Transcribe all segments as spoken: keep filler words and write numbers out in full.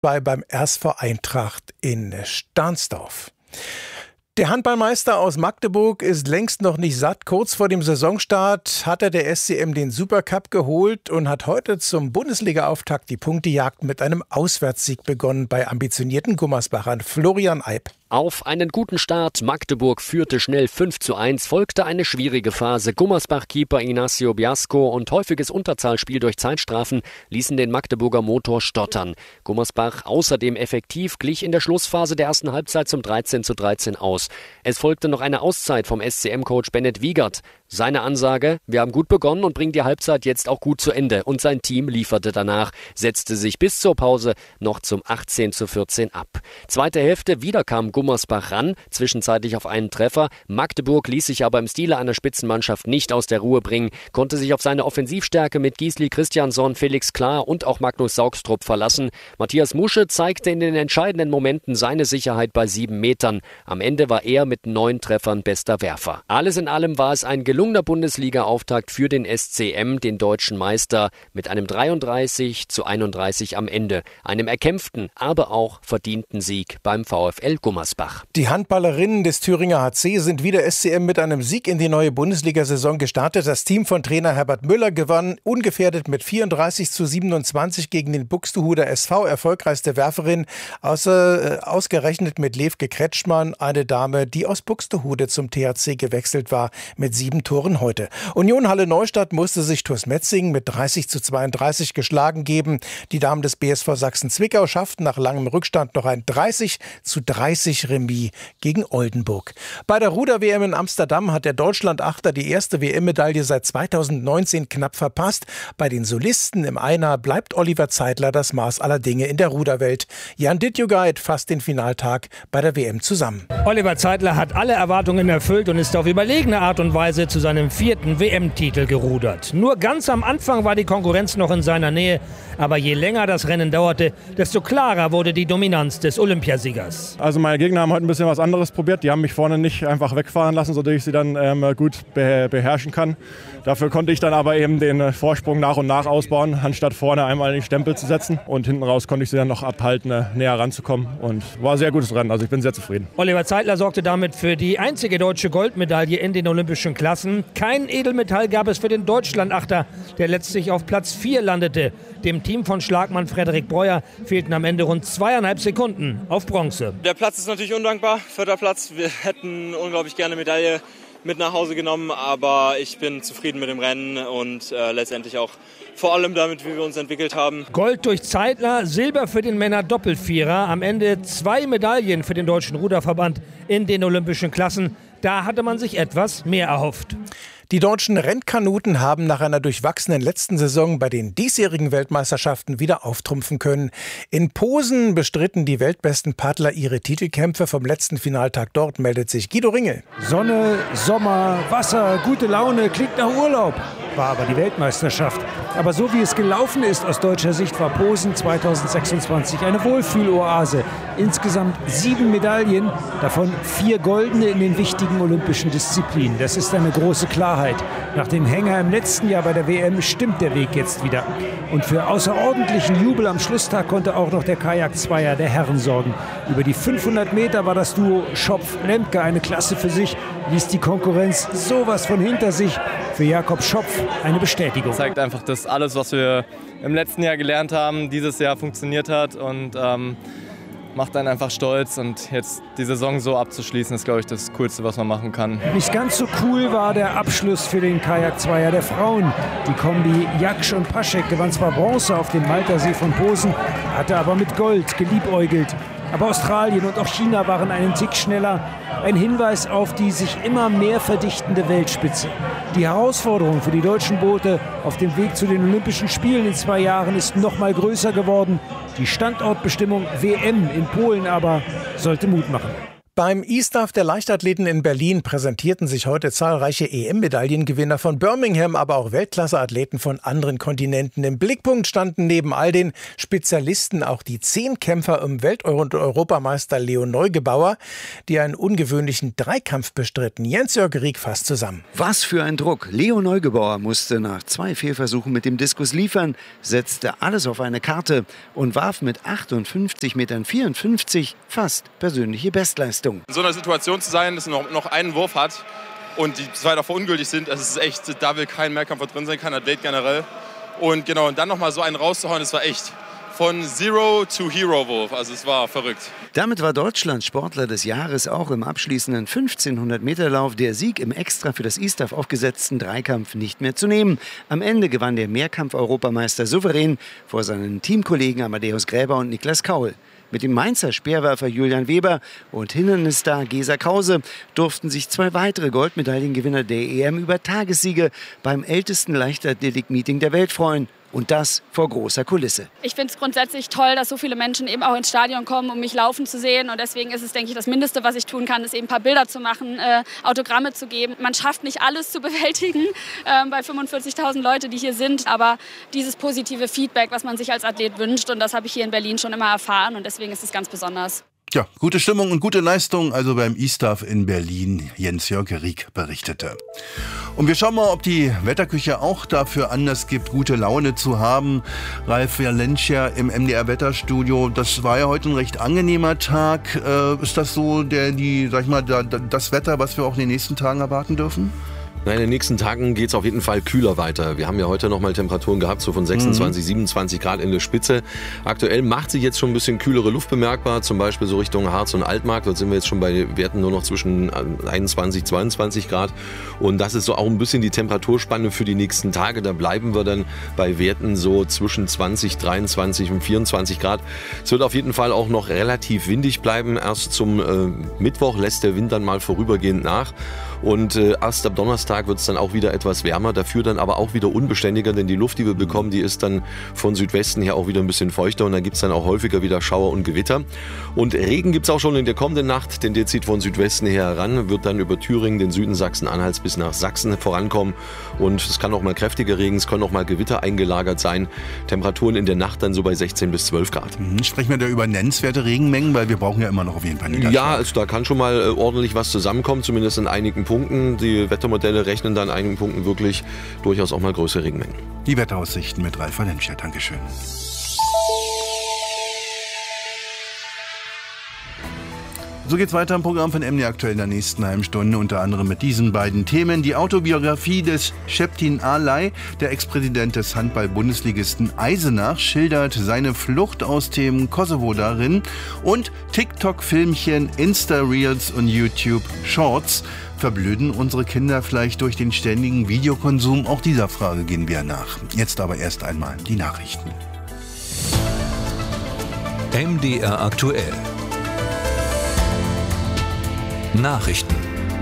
beim R S V Eintracht in Stahnsdorf. Der Handballmeister aus Magdeburg ist längst noch nicht satt. Kurz vor dem Saisonstart hat er der S C M den Supercup geholt und hat heute zum Bundesliga-Auftakt die Punktejagd mit einem Auswärtssieg begonnen bei ambitionierten Gummersbachern. Florian Eib. Auf einen guten Start. Magdeburg führte schnell fünf zu eins, folgte eine schwierige Phase. Gummersbach-Keeper Ignacio Biasco und häufiges Unterzahlspiel durch Zeitstrafen ließen den Magdeburger Motor stottern. Gummersbach außerdem effektiv glich in der Schlussphase der ersten Halbzeit zum dreizehn zu dreizehn aus. Es folgte noch eine Auszeit vom S C M-Coach Bennett Wiegert. Seine Ansage: Wir haben gut begonnen und bringen die Halbzeit jetzt auch gut zu Ende. Und sein Team lieferte danach, setzte sich bis zur Pause noch zum achtzehn zu vierzehn ab. Zweite Hälfte, wieder kam Gummersbach ran, zwischenzeitlich auf einen Treffer. Magdeburg ließ sich aber im Stile einer Spitzenmannschaft nicht aus der Ruhe bringen, konnte sich auf seine Offensivstärke mit Gisli Christiansson, Felix Klar und auch Magnus Saugstrup verlassen. Matthias Musche zeigte in den entscheidenden Momenten seine Sicherheit bei sieben Metern. Am Ende war er mit neun Treffern bester Werfer. Alles in allem war es ein gelungener Bundesliga-Auftakt für den S C M, den deutschen Meister, mit einem dreiunddreißig zu einunddreißig am Ende. Einem erkämpften, aber auch verdienten Sieg beim VfL Gummersbach. Die Handballerinnen des Thüringer H C sind wie der S C M mit einem Sieg in die neue Bundesliga-Saison gestartet. Das Team von Trainer Herbert Müller gewann ungefährdet mit vierunddreißig zu siebenundzwanzig gegen den Buxtehuder S V. Erfolgreichste Werferin, außer, äh, ausgerechnet mit Levke Kretschmann, eine Dame, die aus Buxtehude zum T H C gewechselt war, mit sieben Toren heute. Union Halle Neustadt musste sich TuS Metzingen mit dreißig zu zweiunddreißig geschlagen geben. Die Damen des B S V Sachsen-Zwickau schafften nach langem Rückstand noch ein dreißig zu dreißig Remis gegen Oldenburg. Bei der Ruder-W M in Amsterdam hat der Deutschland-Achter die erste W M-Medaille seit zweitausendneunzehn knapp verpasst. Bei den Solisten im Einer bleibt Oliver Zeitler das Maß aller Dinge in der Ruderwelt. Jan Dittjugait fasst den Finaltag bei der W M zusammen. Oliver Zeitler hat alle Erwartungen erfüllt und ist auf überlegene Art und Weise zu seinem vierten W M-Titel gerudert. Nur ganz am Anfang war die Konkurrenz noch in seiner Nähe, aber je länger das Rennen dauerte, desto klarer wurde die Dominanz des Olympiasiegers. Also meine Gegner haben heute ein bisschen was anderes probiert. Die haben mich vorne nicht einfach wegfahren lassen, sodass ich sie dann ähm, gut be- beherrschen kann. Dafür konnte ich dann aber eben den Vorsprung nach und nach ausbauen, anstatt vorne einmal den Stempel zu setzen. Und hinten raus konnte ich sie dann noch abhalten, näher ranzukommen. Und war ein sehr gutes Rennen, also ich bin sehr zufrieden. Oliver Zeitler sorgte damit für die einzige deutsche Goldmedaille in den olympischen Klassen. Kein Edelmetall gab es für den Deutschland-Achter, der letztlich auf Platz vier landete. Dem Team von Schlagmann Frederik Breuer fehlten am Ende rund zweieinhalb Sekunden auf Bronze. Der Platz ist natürlich undankbar, vierter Platz. Wir hätten unglaublich gerne eine Medaille mit nach Hause genommen, aber ich bin zufrieden mit dem Rennen und äh, letztendlich auch vor allem damit, wie wir uns entwickelt haben. Gold durch Zeitler, Silber für den Männer-Doppelvierer. Am Ende zwei Medaillen für den Deutschen Ruderverband in den olympischen Klassen. Da hatte man sich etwas mehr erhofft. Die deutschen Rennkanuten haben nach einer durchwachsenen letzten Saison bei den diesjährigen Weltmeisterschaften wieder auftrumpfen können. In Posen bestritten die weltbesten Paddler ihre Titelkämpfe vom letzten Finaltag. Dort meldet sich Guido Ringel. Sonne, Sommer, Wasser, gute Laune, klingt nach Urlaub. War aber die Weltmeisterschaft. Aber so wie es gelaufen ist aus deutscher Sicht, war Posen zweitausendsechsundzwanzig eine Wohlfühloase. Insgesamt sieben Medaillen, davon vier goldene in den wichtigen olympischen Disziplinen. Das ist eine große Klarheit. Nach dem Hänger im letzten Jahr bei der W M stimmt der Weg jetzt wieder. Und für außerordentlichen Jubel am Schlusstag konnte auch noch der Kajak-Zweier der Herren sorgen. Über die fünfhundert Meter war das Duo Schopf-Lemke eine Klasse für sich, ließ die Konkurrenz sowas von hinter sich. Für Jakob Schopf eine Bestätigung. Zeigt einfach, dass alles, was wir im letzten Jahr gelernt haben, dieses Jahr funktioniert hat und ähm, macht einen einfach stolz. Und jetzt die Saison so abzuschließen, ist, glaube ich, das Coolste, was man machen kann. Nicht ganz so cool war der Abschluss für den Kajak-Zweier der Frauen. Die Kombi Jaksch und Paschek gewann zwar Bronze auf dem Maltersee von Posen, hatte aber mit Gold geliebäugelt. Aber Australien und auch China waren einen Tick schneller. Ein Hinweis auf die sich immer mehr verdichtende Weltspitze. Die Herausforderung für die deutschen Boote auf dem Weg zu den Olympischen Spielen in zwei Jahren ist noch mal größer geworden. Die Standortbestimmung W M in Polen aber sollte Mut machen. Beim E-Staff der Leichtathleten in Berlin präsentierten sich heute zahlreiche E M-Medaillengewinner von Birmingham, aber auch Weltklasse-Athleten von anderen Kontinenten. Im Blickpunkt standen neben all den Spezialisten auch die Zehnkämpfer um Welt- und Europameister Leo Neugebauer, die einen ungewöhnlichen Dreikampf bestritten. Jens-Jörg Rieck fasst zusammen. Was für ein Druck. Leo Neugebauer musste nach zwei Fehlversuchen mit dem Diskus liefern, setzte alles auf eine Karte und warf mit achtundfünfzig Metern vierundfünfzig fast persönliche Bestleistung. In so einer Situation zu sein, dass man noch, noch einen Wurf hat und die zwei davor ungültig sind, das ist echt, da will kein Mehrkampfer drin sein, kein Athlet generell. Und genau, und dann nochmal so einen rauszuhauen, das war echt von Zero to Hero Wurf, also es war verrückt. Damit war Deutschland Sportler des Jahres auch im abschließenden fünfzehnhundert Meter Lauf. Der Sieg im extra für das E-Staff aufgesetzten Dreikampf nicht mehr zu nehmen. Am Ende gewann der Mehrkampf-Europameister souverän vor seinen Teamkollegen Amadeus Gräber und Niklas Kaul. Mit dem Mainzer Speerwerfer Julian Weber und Hindernisstar Gesa Krause durften sich zwei weitere Goldmedaillengewinner der E M über Tagessiege beim ältesten Leichtathletik-Meeting der Welt freuen. Und das vor großer Kulisse. Ich finde es grundsätzlich toll, dass so viele Menschen eben auch ins Stadion kommen, um mich laufen zu sehen. Und deswegen ist es, denke ich, das Mindeste, was ich tun kann, ist eben ein paar Bilder zu machen, äh, Autogramme zu geben. Man schafft nicht alles zu bewältigen äh, bei fünfundvierzigtausend Leute, die hier sind. Aber dieses positive Feedback, was man sich als Athlet wünscht, und das habe ich hier in Berlin schon immer erfahren. Und deswegen ist es ganz besonders. Ja, gute Stimmung und gute Leistung, also beim E-Staff in Berlin. Jens-Jörg Rieck berichtete. Und wir schauen mal, ob die Wetterküche auch dafür Anlass gibt, gute Laune zu haben. Ralf Valenscher im M D R-Wetterstudio. Das war ja heute ein recht angenehmer Tag. Äh, ist das so der, die, sag ich mal, da, das Wetter, was wir auch in den nächsten Tagen erwarten dürfen? Na, in den nächsten Tagen geht es auf jeden Fall kühler weiter. Wir haben ja heute noch mal Temperaturen gehabt, so von sechsundzwanzig, mhm. siebenundzwanzig Grad in der Spitze. Aktuell macht sich jetzt schon ein bisschen kühlere Luft bemerkbar, zum Beispiel so Richtung Harz und Altmark. Dort sind wir jetzt schon bei Werten nur noch zwischen einundzwanzig, zweiundzwanzig Grad. Und das ist so auch ein bisschen die Temperaturspanne für die nächsten Tage. Da bleiben wir dann bei Werten so zwischen zwanzig, dreiundzwanzig und vierundzwanzig Grad. Es wird auf jeden Fall auch noch relativ windig bleiben. Erst zum äh, Mittwoch lässt der Wind dann mal vorübergehend nach. Und äh, erst ab Donnerstag wird es dann auch wieder etwas wärmer, dafür dann aber auch wieder unbeständiger, denn die Luft, die wir bekommen, die ist dann von Südwesten her auch wieder ein bisschen feuchter und dann gibt es dann auch häufiger wieder Schauer und Gewitter. Und Regen gibt es auch schon in der kommenden Nacht, denn der zieht von Südwesten her heran, wird dann über Thüringen, den Süden Sachsen-Anhalts bis nach Sachsen vorankommen und es kann auch mal kräftiger Regen, es können auch mal Gewitter eingelagert sein. Temperaturen in der Nacht dann so bei sechzehn bis zwölf Grad. Mhm. Sprechen wir da über nennenswerte Regenmengen, weil wir brauchen ja immer noch auf jeden Fall Niederschlag. Ja, also da kann schon mal äh, ordentlich was zusammenkommen, zumindest in einigen Punkten. Die Wettermodelle rechnen dann in einigen Punkten wirklich durchaus auch mal größere Regenmengen. Die Wetteraussichten mit Ralf Valenscher. Dankeschön. So geht's weiter im Programm von M D R aktuell in der nächsten halben Stunde, unter anderem mit diesen beiden Themen. Die Autobiografie des Şeptin Alay, der Ex-Präsident des Handball-Bundesligisten Eisenach, schildert seine Flucht aus dem Kosovo darin. Und TikTok-Filmchen, Insta-Reels und YouTube-Shorts. Verblöden unsere Kinder vielleicht durch den ständigen Videokonsum? Auch dieser Frage gehen wir nach. Jetzt aber erst einmal die Nachrichten. M D R aktuell. Nachrichten.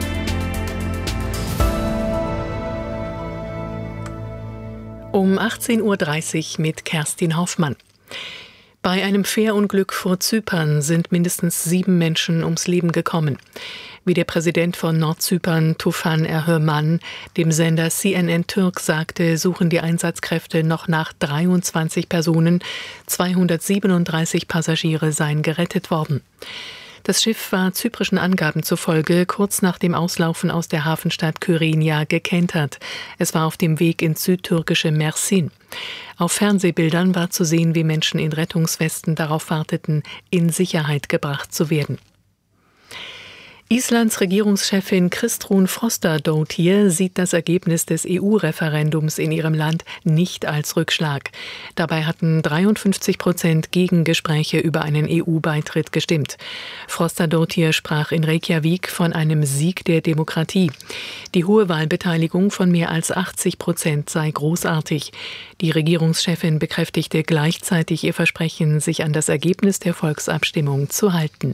Um achtzehn Uhr dreißig mit Kerstin Hoffmann. Bei einem Fährunglück vor Zypern sind mindestens sieben Menschen ums Leben gekommen. Wie der Präsident von Nordzypern, Tufan Erhürman, dem Sender C N N Türk sagte, suchen die Einsatzkräfte noch nach dreiundzwanzig Personen. zweihundertsiebenunddreißig Passagiere seien gerettet worden. Das Schiff war zyprischen Angaben zufolge kurz nach dem Auslaufen aus der Hafenstadt Kyrenia gekentert. Es war auf dem Weg ins südtürkische Mersin. Auf Fernsehbildern war zu sehen, wie Menschen in Rettungswesten darauf warteten, in Sicherheit gebracht zu werden. Islands Regierungschefin Kristrún Frostadóttir sieht das Ergebnis des E U-Referendums in ihrem Land nicht als Rückschlag. Dabei hatten dreiundfünfzig Prozent gegen Gespräche über einen E U-Beitritt gestimmt. Frostadóttir sprach in Reykjavik von einem Sieg der Demokratie. Die hohe Wahlbeteiligung von mehr als achtzig Prozent sei großartig. Die Regierungschefin bekräftigte gleichzeitig ihr Versprechen, sich an das Ergebnis der Volksabstimmung zu halten.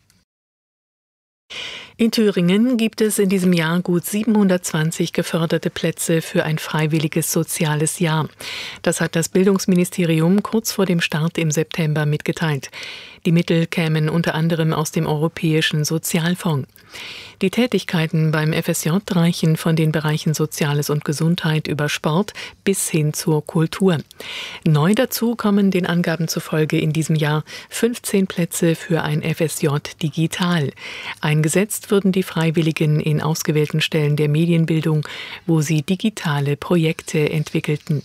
In Thüringen gibt es in diesem Jahr gut siebenhundertzwanzig geförderte Plätze für ein freiwilliges soziales Jahr. Das hat das Bildungsministerium kurz vor dem Start im September mitgeteilt. Die Mittel kämen unter anderem aus dem Europäischen Sozialfonds. Die Tätigkeiten beim F S J reichen von den Bereichen Soziales und Gesundheit über Sport bis hin zur Kultur. Neu dazu kommen den Angaben zufolge in diesem Jahr fünfzehn Plätze für ein F S J digital. Eingesetzt würden die Freiwilligen in ausgewählten Stellen der Medienbildung, wo sie digitale Projekte entwickelten.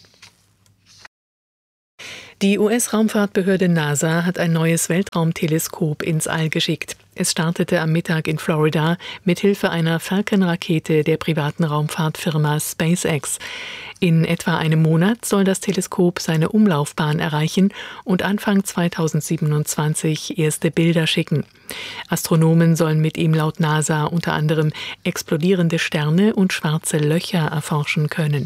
Die U S-Raumfahrtbehörde NASA hat ein neues Weltraumteleskop ins All geschickt. Es startete am Mittag in Florida mit Hilfe einer Falcon-Rakete der privaten Raumfahrtfirma SpaceX. In etwa einem Monat soll das Teleskop seine Umlaufbahn erreichen und Anfang zweitausendsiebenundzwanzig erste Bilder schicken. Astronomen sollen mit ihm laut NASA unter anderem explodierende Sterne und schwarze Löcher erforschen können.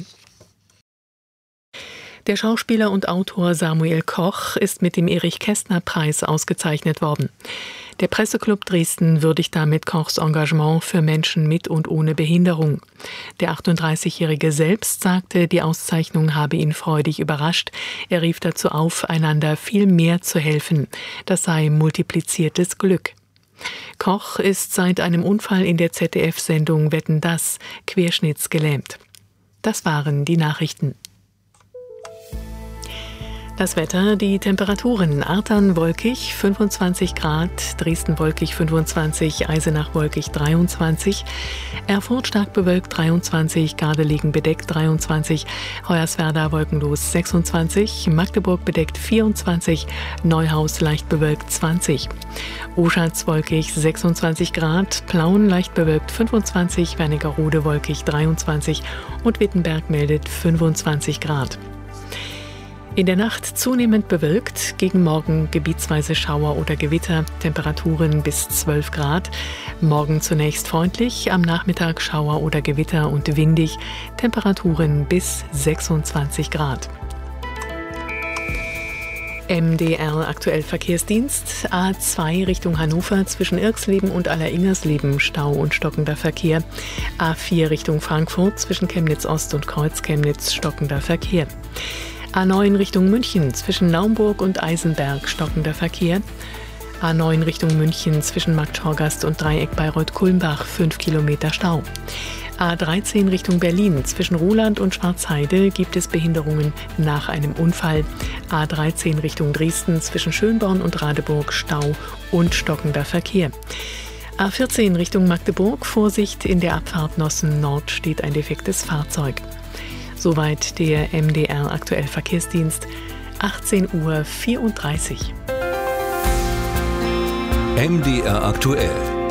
Der Schauspieler und Autor Samuel Koch ist mit dem Erich-Kästner-Preis ausgezeichnet worden. Der Presseclub Dresden würdigt damit Kochs Engagement für Menschen mit und ohne Behinderung. Der achtunddreißigjährige selbst sagte, die Auszeichnung habe ihn freudig überrascht. Er rief dazu auf, einander viel mehr zu helfen. Das sei multipliziertes Glück. Koch ist seit einem Unfall in der Z D F-Sendung Wetten, dass querschnittsgelähmt. Das waren die Nachrichten. Das Wetter, die Temperaturen: Artern wolkig, fünfundzwanzig Grad, Dresden wolkig, fünfundzwanzig, Eisenach wolkig, dreiundzwanzig, Erfurt stark bewölkt, dreiundzwanzig, Gardelegen bedeckt, dreiundzwanzig, Hoyerswerda wolkenlos, sechsundzwanzig, Magdeburg bedeckt, vierundzwanzig, Neuhaus leicht bewölkt, zwanzig, Oschatz wolkig, sechsundzwanzig Grad, Plauen leicht bewölkt, fünfundzwanzig, Wernigerode wolkig, dreiundzwanzig und Wittenberg meldet fünfundzwanzig Grad. In der Nacht zunehmend bewölkt, gegen Morgen gebietsweise Schauer oder Gewitter, Temperaturen bis zwölf Grad. Morgen zunächst freundlich, am Nachmittag Schauer oder Gewitter und windig, Temperaturen bis sechsundzwanzig Grad. M D R aktuell Verkehrsdienst. A zwei Richtung Hannover zwischen Irxleben und Alleringers-Leben Stau und stockender Verkehr. A vier Richtung Frankfurt zwischen Chemnitz Ost und Kreuz Chemnitz stockender Verkehr. A neun Richtung München zwischen Naumburg und Eisenberg stockender Verkehr. A neun Richtung München zwischen Marktschorgast und Dreieck Bayreuth-Kulmbach fünf Kilometer Stau. A dreizehn Richtung Berlin zwischen Ruhland und Schwarzheide gibt es Behinderungen nach einem Unfall. A dreizehn Richtung Dresden zwischen Schönborn und Radeburg Stau und stockender Verkehr. A vierzehn Richtung Magdeburg, Vorsicht, in der Abfahrt Nossen Nord steht ein defektes Fahrzeug. Soweit der M D R aktuell Verkehrsdienst, achtzehn Uhr vierunddreißig. M D R aktuell.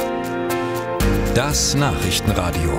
Das Nachrichtenradio.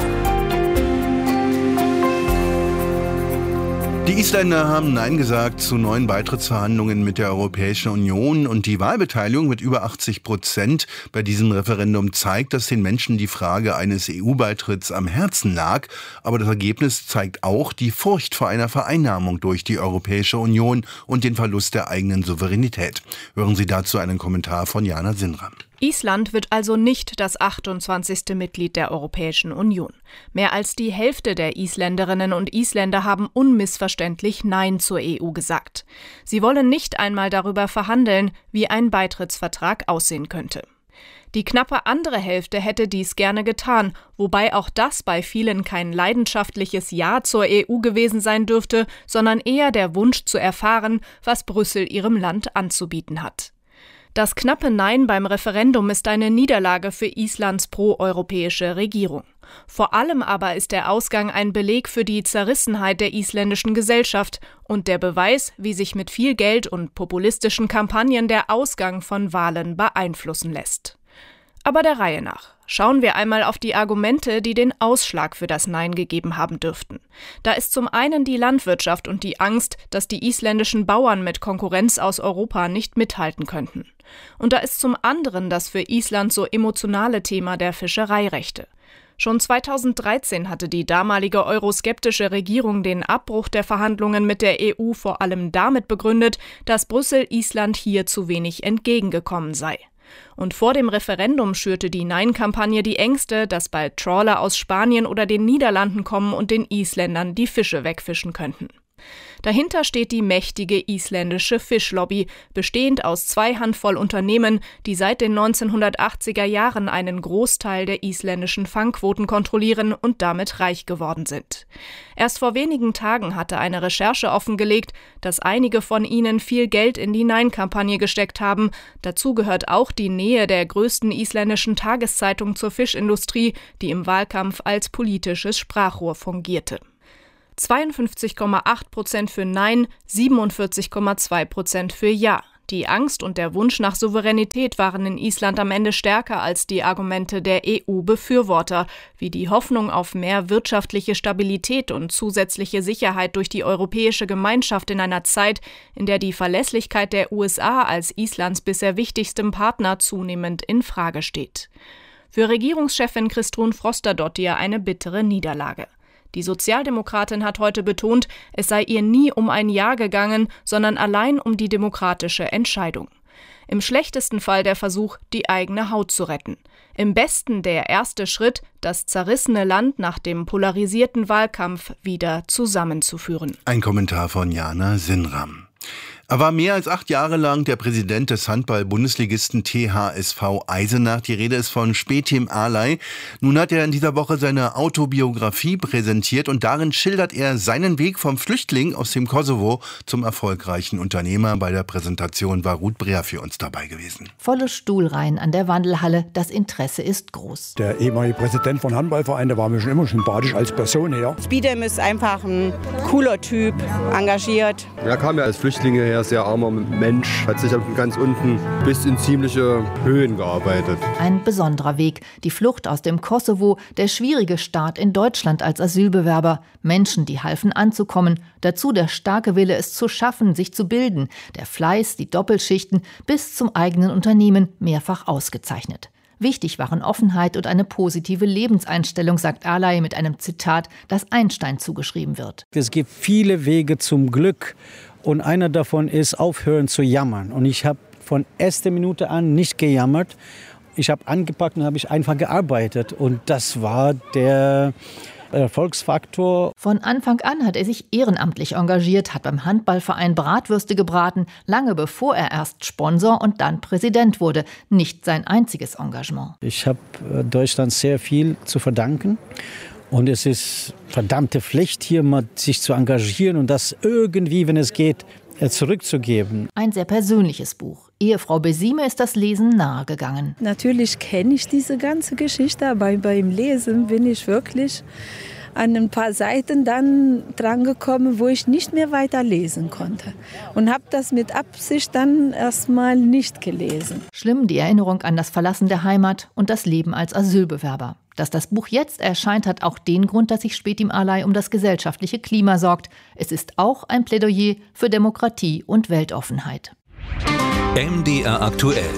Die Isländer haben Nein gesagt zu neuen Beitrittsverhandlungen mit der Europäischen Union und die Wahlbeteiligung mit über achtzig Prozent bei diesem Referendum zeigt, dass den Menschen die Frage eines E U-Beitritts am Herzen lag. Aber das Ergebnis zeigt auch die Furcht vor einer Vereinnahmung durch die Europäische Union und den Verlust der eigenen Souveränität. Hören Sie dazu einen Kommentar von Jana Sinram. Island wird also nicht das achtundzwanzigste Mitglied der Europäischen Union. Mehr als die Hälfte der Isländerinnen und Isländer haben unmissverständlich Nein zur E U gesagt. Sie wollen nicht einmal darüber verhandeln, wie ein Beitrittsvertrag aussehen könnte. Die knappe andere Hälfte hätte dies gerne getan, wobei auch das bei vielen kein leidenschaftliches Ja zur E U gewesen sein dürfte, sondern eher der Wunsch zu erfahren, was Brüssel ihrem Land anzubieten hat. Das knappe Nein beim Referendum ist eine Niederlage für Islands proeuropäische Regierung. Vor allem aber ist der Ausgang ein Beleg für die Zerrissenheit der isländischen Gesellschaft und der Beweis, wie sich mit viel Geld und populistischen Kampagnen der Ausgang von Wahlen beeinflussen lässt. Aber der Reihe nach. Schauen wir einmal auf die Argumente, die den Ausschlag für das Nein gegeben haben dürften. Da ist zum einen die Landwirtschaft und die Angst, dass die isländischen Bauern mit Konkurrenz aus Europa nicht mithalten könnten. Und da ist zum anderen das für Island so emotionale Thema der Fischereirechte. Schon zweitausenddreizehn hatte die damalige euroskeptische Regierung den Abbruch der Verhandlungen mit der E U vor allem damit begründet, dass Brüssel Island hier zu wenig entgegengekommen sei. Und vor dem Referendum schürte die Nein-Kampagne die Ängste, dass bald Trawler aus Spanien oder den Niederlanden kommen und den Isländern die Fische wegfischen könnten. Dahinter steht die mächtige isländische Fischlobby, bestehend aus zwei Handvoll Unternehmen, die seit den neunzehnhundertachtziger Jahren einen Großteil der isländischen Fangquoten kontrollieren und damit reich geworden sind. Erst vor wenigen Tagen hatte eine Recherche offengelegt, dass einige von ihnen viel Geld in die Nein-Kampagne gesteckt haben. Dazu gehört auch die Nähe der größten isländischen Tageszeitung zur Fischindustrie, die im Wahlkampf als politisches Sprachrohr fungierte. zweiundfünfzig Komma acht Prozent für Nein, siebenundvierzig Komma zwei Prozent für Ja. Die Angst und der Wunsch nach Souveränität waren in Island am Ende stärker als die Argumente der E U-Befürworter, wie die Hoffnung auf mehr wirtschaftliche Stabilität und zusätzliche Sicherheit durch die Europäische Gemeinschaft in einer Zeit, in der die Verlässlichkeit der U S A als Islands bisher wichtigstem Partner zunehmend in Frage steht. Für Regierungschefin Kristrún Frostadóttir eine bittere Niederlage. Die Sozialdemokratin hat heute betont, es sei ihr nie um ein Ja gegangen, sondern allein um die demokratische Entscheidung. Im schlechtesten Fall der Versuch, die eigene Haut zu retten. Im besten der erste Schritt, das zerrissene Land nach dem polarisierten Wahlkampf wieder zusammenzuführen. Ein Kommentar von Jana Sinram. Er war mehr als acht Jahre lang der Präsident des Handball-Bundesligisten T H S V Eisenach. Die Rede ist von Şetin Ağlay. Nun hat er in dieser Woche seine Autobiografie präsentiert und darin schildert er seinen Weg vom Flüchtling aus dem Kosovo zum erfolgreichen Unternehmer. Bei der Präsentation war Ruth Breer für uns dabei gewesen. Volle Stuhlreihen an der Wandelhalle, das Interesse ist groß. Der ehemalige Präsident von Handballverein, der war mir schon immer sympathisch als Person her. Speedem ist einfach ein cooler Typ, engagiert. Er kam ja als Flüchtling hierher, sehr armer Mensch, hat sich von ganz unten bis in ziemliche Höhen gearbeitet. Ein besonderer Weg, die Flucht aus dem Kosovo, der schwierige Start in Deutschland als Asylbewerber, Menschen, die halfen anzukommen, dazu der starke Wille, es zu schaffen, sich zu bilden, der Fleiß, die Doppelschichten bis zum eigenen Unternehmen mehrfach ausgezeichnet. Wichtig waren Offenheit und eine positive Lebenseinstellung, sagt Ağlay mit einem Zitat, das Einstein zugeschrieben wird. Es gibt viele Wege zum Glück. Und einer davon ist, aufhören zu jammern. Und ich habe von erster Minute an nicht gejammert. Ich habe angepackt und habe ich einfach gearbeitet. Und das war der Erfolgsfaktor. Von Anfang an hat er sich ehrenamtlich engagiert, hat beim Handballverein Bratwürste gebraten, lange bevor er erst Sponsor und dann Präsident wurde. Nicht sein einziges Engagement. Ich habe Deutschland sehr viel zu verdanken. Und es ist verdammte Pflicht, hier mal sich zu engagieren und das irgendwie, wenn es geht, zurückzugeben. Ein sehr persönliches Buch. Ehefrau Besime ist das Lesen nahegegangen. Natürlich kenne ich diese ganze Geschichte, aber beim Lesen bin ich wirklich an ein paar Seiten dann drangekommen, wo ich nicht mehr weiter lesen konnte. Und habe das mit Absicht dann erstmal nicht gelesen. Schlimm die Erinnerung an das Verlassen der Heimat und das Leben als Asylbewerber. Dass das Buch jetzt erscheint, hat auch den Grund, dass sich Şetin Ağlay um das gesellschaftliche Klima sorgt. Es ist auch ein Plädoyer für Demokratie und Weltoffenheit. M D R aktuell.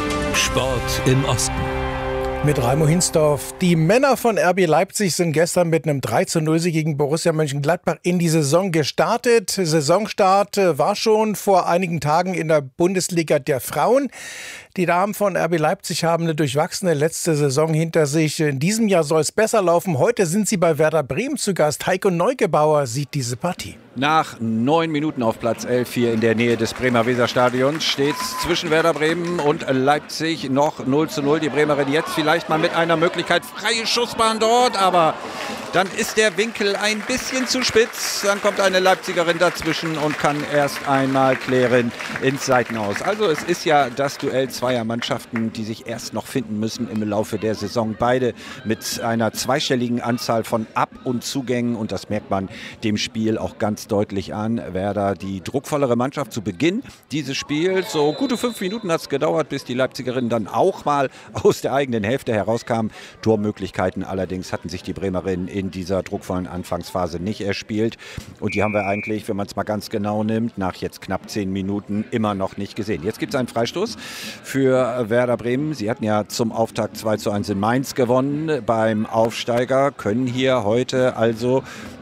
Sport im Osten. Mit Raimo Hinsdorf. Die Männer von R B Leipzig sind gestern mit einem drei zu null Sieg gegen Borussia Mönchengladbach in die Saison gestartet. Saisonstart war schon vor einigen Tagen in der Bundesliga der Frauen. Die Damen von R B Leipzig haben eine durchwachsene letzte Saison hinter sich. In diesem Jahr soll es besser laufen. Heute sind sie bei Werder Bremen zu Gast. Heiko Neugebauer sieht diese Partie. Nach neun Minuten auf Platz elf hier in der Nähe des Bremer Weserstadions steht es zwischen Werder Bremen und Leipzig noch null zu null. Die Bremerin jetzt vielleicht mal mit einer Möglichkeit, freie Schussbahn dort, aber dann ist der Winkel ein bisschen zu spitz. Dann kommt eine Leipzigerin dazwischen und kann erst einmal klären ins Seitenhaus. Also es ist ja das Duell zweier Mannschaften, die sich erst noch finden müssen im Laufe der Saison. Beide mit einer zweistelligen Anzahl von Ab- und Zugängen und das merkt man dem Spiel auch ganz deutlich an. Werder die druckvollere Mannschaft zu Beginn dieses Spiels. So gute fünf Minuten hat es gedauert, bis die Leipzigerinnen dann auch mal aus der eigenen Hälfte herauskamen. Tormöglichkeiten allerdings hatten sich die Bremerinnen in dieser druckvollen Anfangsphase nicht erspielt. Und die haben wir eigentlich, wenn man es mal ganz genau nimmt, nach jetzt knapp zehn Minuten immer noch nicht gesehen. Jetzt gibt es einen Freistoß für Werder Bremen. Sie hatten ja zum Auftakt zwei zu eins in Mainz gewonnen beim Aufsteiger, können hier heute also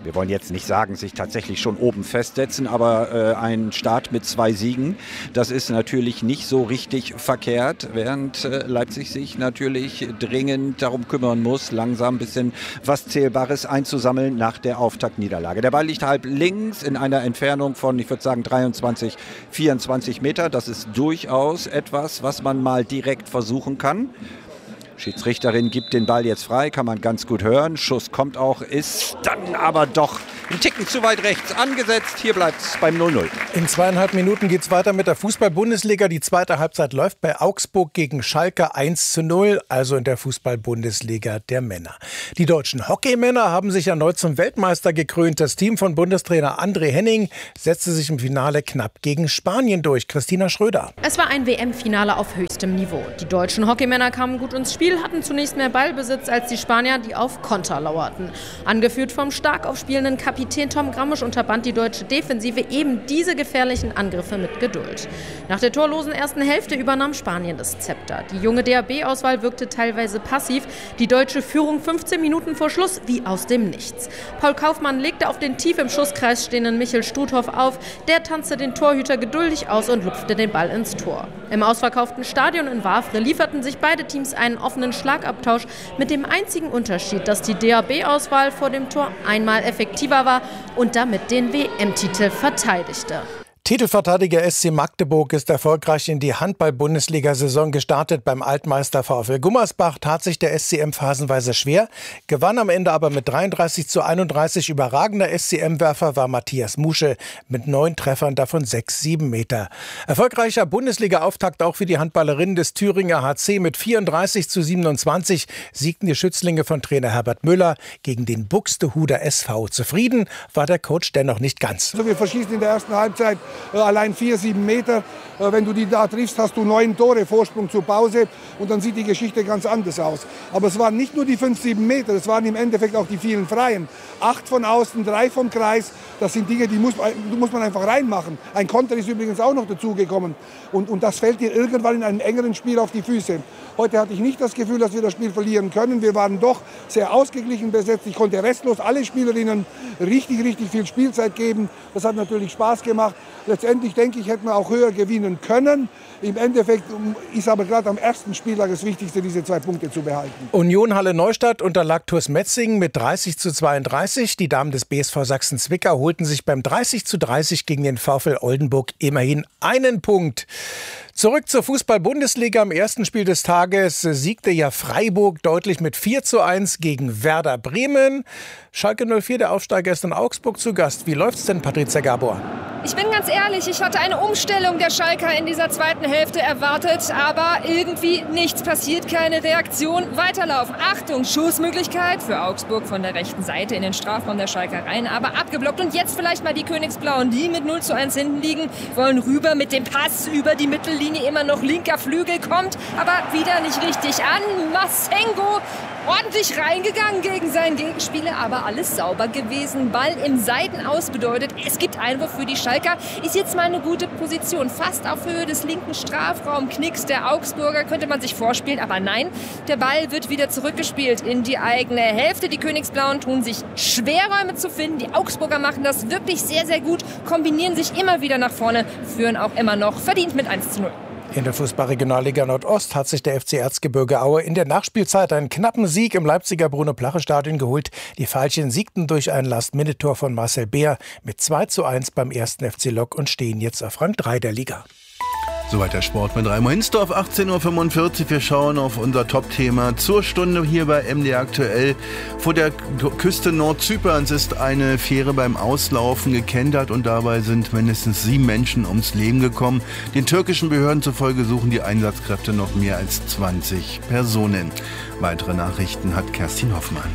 wir wollen jetzt nicht sagen, sich tatsächlich schon oben festsetzen, aber äh, ein Start mit zwei Siegen, das ist natürlich nicht so richtig verkehrt, während äh, Leipzig sich natürlich dringend darum kümmern muss, langsam ein bisschen was Zählbares einzusammeln nach der Auftaktniederlage. Der Ball liegt halb links in einer Entfernung von, ich würde sagen, dreiundzwanzig, vierundzwanzig Meter. Das ist durchaus etwas, was man mal direkt versuchen kann. Schiedsrichterin gibt den Ball jetzt frei, kann man ganz gut hören. Schuss kommt auch, ist dann aber doch ein Ticken zu weit rechts angesetzt. Hier bleibt es beim null null. In zweieinhalb Minuten geht es weiter mit der Fußball-Bundesliga. Die zweite Halbzeit läuft bei Augsburg gegen Schalke eins zu null, also in der Fußball-Bundesliga der Männer. Die deutschen Hockeymänner haben sich erneut zum Weltmeister gekrönt. Das Team von Bundestrainer André Henning setzte sich im Finale knapp gegen Spanien durch. Christina Schröder. Es war ein W M-Finale auf höchstem Niveau. Die deutschen Hockeymänner kamen gut ins Spiel, hatten zunächst mehr Ballbesitz als die Spanier, die auf Konter lauerten. Angeführt vom stark aufspielenden Kapitän Tom Grammisch unterband die deutsche Defensive eben diese gefährlichen Angriffe mit Geduld. Nach der torlosen ersten Hälfte übernahm Spanien das Zepter. Die junge D A B-Auswahl wirkte teilweise passiv. Die deutsche Führung fünfzehn Minuten vor Schluss wie aus dem Nichts. Paul Kaufmann legte auf den tief im Schusskreis stehenden Michel Struthoff auf. Der tanzte den Torhüter geduldig aus und lupfte den Ball ins Tor. Im ausverkauften Stadion in Wavre lieferten sich beide Teams einen offenen Schlagabtausch mit dem einzigen Unterschied, dass die D A B-Auswahl vor dem Tor einmal effektiver war und damit den W M-Titel verteidigte. Titelverteidiger S C Magdeburg ist erfolgreich in die Handball-Bundesliga-Saison gestartet. Beim Altmeister VfL Gummersbach tat sich der S C M phasenweise schwer, gewann am Ende aber mit dreiunddreißig zu einunddreißig. Überragender S C M-Werfer war Matthias Musche mit neun Treffern, davon sechs, sieben Meter. Erfolgreicher Bundesliga-Auftakt auch für die Handballerinnen des Thüringer H C. Mit vierunddreißig zu siebenundzwanzig siegten die Schützlinge von Trainer Herbert Müller gegen den Buxtehuder S V. Zufrieden war der Coach dennoch nicht ganz. Also wir verschießen in der ersten Halbzeit allein vier, sieben Meter. Wenn du die da triffst, hast du neun Tore Vorsprung zur Pause und dann sieht die Geschichte ganz anders aus. Aber es waren nicht nur die fünf, sieben Meter, es waren im Endeffekt auch die vielen Freien. Acht von außen, drei vom Kreis, das sind Dinge, die muss, muss man einfach reinmachen. Ein Konter ist übrigens auch noch dazugekommen und, und das fällt dir irgendwann in einem engeren Spiel auf die Füße. Heute hatte ich nicht das Gefühl, dass wir das Spiel verlieren können. Wir waren doch sehr ausgeglichen besetzt. Ich konnte restlos alle Spielerinnen richtig, richtig viel Spielzeit geben. Das hat natürlich Spaß gemacht. Letztendlich denke ich, hätten wir auch höher gewinnen können. Im Endeffekt ist aber gerade am ersten Spieltag das Wichtigste, diese zwei Punkte zu behalten. Union Halle Neustadt unterlag TuS Metzingen mit dreißig zu zweiunddreißig. Die Damen des B S V Sachsen-Zwickau holten sich beim dreißig zu dreißig gegen den VfL Oldenburg immerhin einen Punkt. Zurück zur Fußball-Bundesliga. Am ersten Spiel des Tages siegte ja Freiburg deutlich mit vier zu eins gegen Werder Bremen. Schalke null vier, der Aufsteiger, ist in Augsburg zu Gast. Wie läuft's denn, Patricia Gabor? Ich bin ganz ehrlich, ich hatte eine Umstellung der Schalker in dieser zweiten Hälfte erwartet, aber irgendwie nichts passiert, keine Reaktion. Weiterlaufen. Achtung, Schussmöglichkeit für Augsburg von der rechten Seite in den Strafraum der Schalker rein, aber abgeblockt. Und jetzt vielleicht mal die Königsblauen, die mit null zu eins hinten liegen, wollen rüber mit dem Pass über die Mittellinie, immer noch linker Flügel, kommt aber wieder nicht richtig an. Massengo ordentlich reingegangen gegen seinen Gegenspieler, aber alles sauber gewesen. Ball im Seitenaus bedeutet, es gibt Einwurf für die Schalker. Ist jetzt mal eine gute Position, fast auf Höhe des linken Strafraumknicks der Augsburger, könnte man sich vorspielen, aber nein, der Ball wird wieder zurückgespielt in die eigene Hälfte. Die Königsblauen tun sich schwer, Räume zu finden. Die Augsburger machen das wirklich sehr, sehr gut, kombinieren sich immer wieder nach vorne, führen auch immer noch verdient mit eins zu null. In der Fußball-Regionalliga Nordost hat sich der F C Erzgebirge Aue in der Nachspielzeit einen knappen Sieg im Leipziger Bruno-Plache-Stadion geholt. Die Veilchen siegten durch ein Last-Minute-Tor von Marcel Beer mit zwei zu eins beim ersten F C Lok und stehen jetzt auf Rang drei der Liga. Soweit der Sport mit Raimo Hinsdorf, achtzehn Uhr fünfundvierzig. Wir schauen auf unser Top-Thema zur Stunde hier bei M D R aktuell. Vor der Küste Nordzyperns ist eine Fähre beim Auslaufen gekentert und dabei sind mindestens sieben Menschen ums Leben gekommen. Den türkischen Behörden zufolge suchen die Einsatzkräfte noch mehr als zwanzig Personen. Weitere Nachrichten hat Kerstin Hoffmann.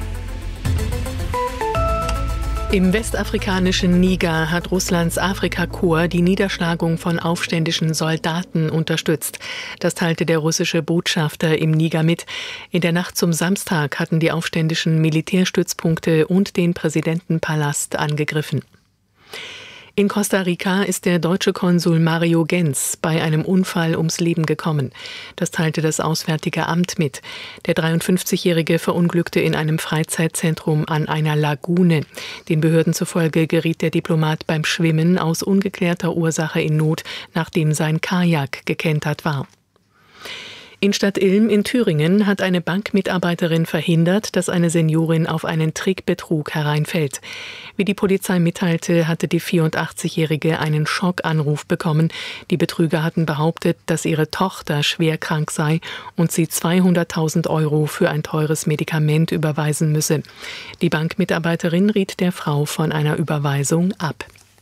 Im westafrikanischen Niger hat Russlands Afrikakorps die Niederschlagung von aufständischen Soldaten unterstützt. Das teilte der russische Botschafter im Niger mit. In der Nacht zum Samstag hatten die Aufständischen Militärstützpunkte und den Präsidentenpalast angegriffen. In Costa Rica ist der deutsche Konsul Mario Genz bei einem Unfall ums Leben gekommen. Das teilte das Auswärtige Amt mit. Der dreiundfünfzigjährige verunglückte in einem Freizeitzentrum an einer Lagune. Den Behörden zufolge geriet der Diplomat beim Schwimmen aus ungeklärter Ursache in Not, nachdem sein Kajak gekentert war. In Stadt Ilm in Thüringen hat eine Bankmitarbeiterin verhindert, dass eine Seniorin auf einen Trickbetrug hereinfällt. Wie die Polizei mitteilte, hatte die vierundachtzigjährige einen Schockanruf bekommen. Die Betrüger hatten behauptet, dass ihre Tochter schwer krank sei und sie zweihunderttausend Euro für ein teures Medikament überweisen müsse. Die Bankmitarbeiterin riet der Frau von einer Überweisung ab.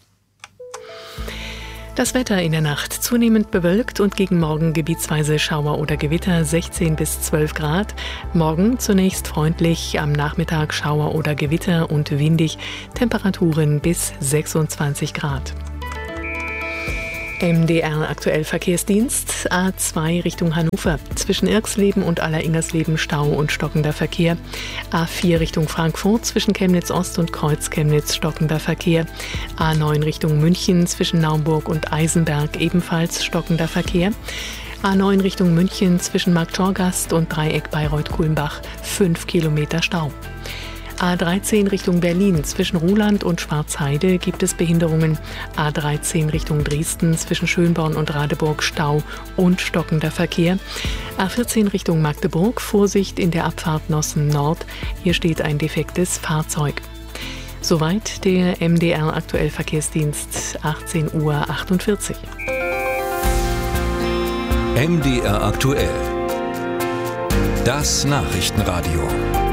Das Wetter in der Nacht zunehmend bewölkt und gegen Morgen gebietsweise Schauer oder Gewitter, sechzehn bis zwölf Grad. Morgen zunächst freundlich, am Nachmittag Schauer oder Gewitter und windig, Temperaturen bis sechsundzwanzig Grad. M D R aktuell Verkehrsdienst, A zwei Richtung Hannover. Zwischen Irxleben und Aller-Ingersleben Stau und stockender Verkehr. A vier Richtung Frankfurt, zwischen Chemnitz Ost und Kreuz Chemnitz stockender Verkehr. A neun Richtung München, zwischen Naumburg und Eisenberg ebenfalls stockender Verkehr. A neun Richtung München, zwischen Marktorgast und Dreieck Bayreuth-Kulmbach, fünf Kilometer Stau. A dreizehn Richtung Berlin, zwischen Ruhland und Schwarzheide gibt es Behinderungen. A dreizehn Richtung Dresden, zwischen Schönborn und Radeburg Stau und stockender Verkehr. A vierzehn Richtung Magdeburg, Vorsicht in der Abfahrt Nossen Nord. Hier steht ein defektes Fahrzeug. Soweit der M D R aktuell Verkehrsdienst, achtzehn Uhr achtundvierzig. M D R aktuell. Das Nachrichtenradio.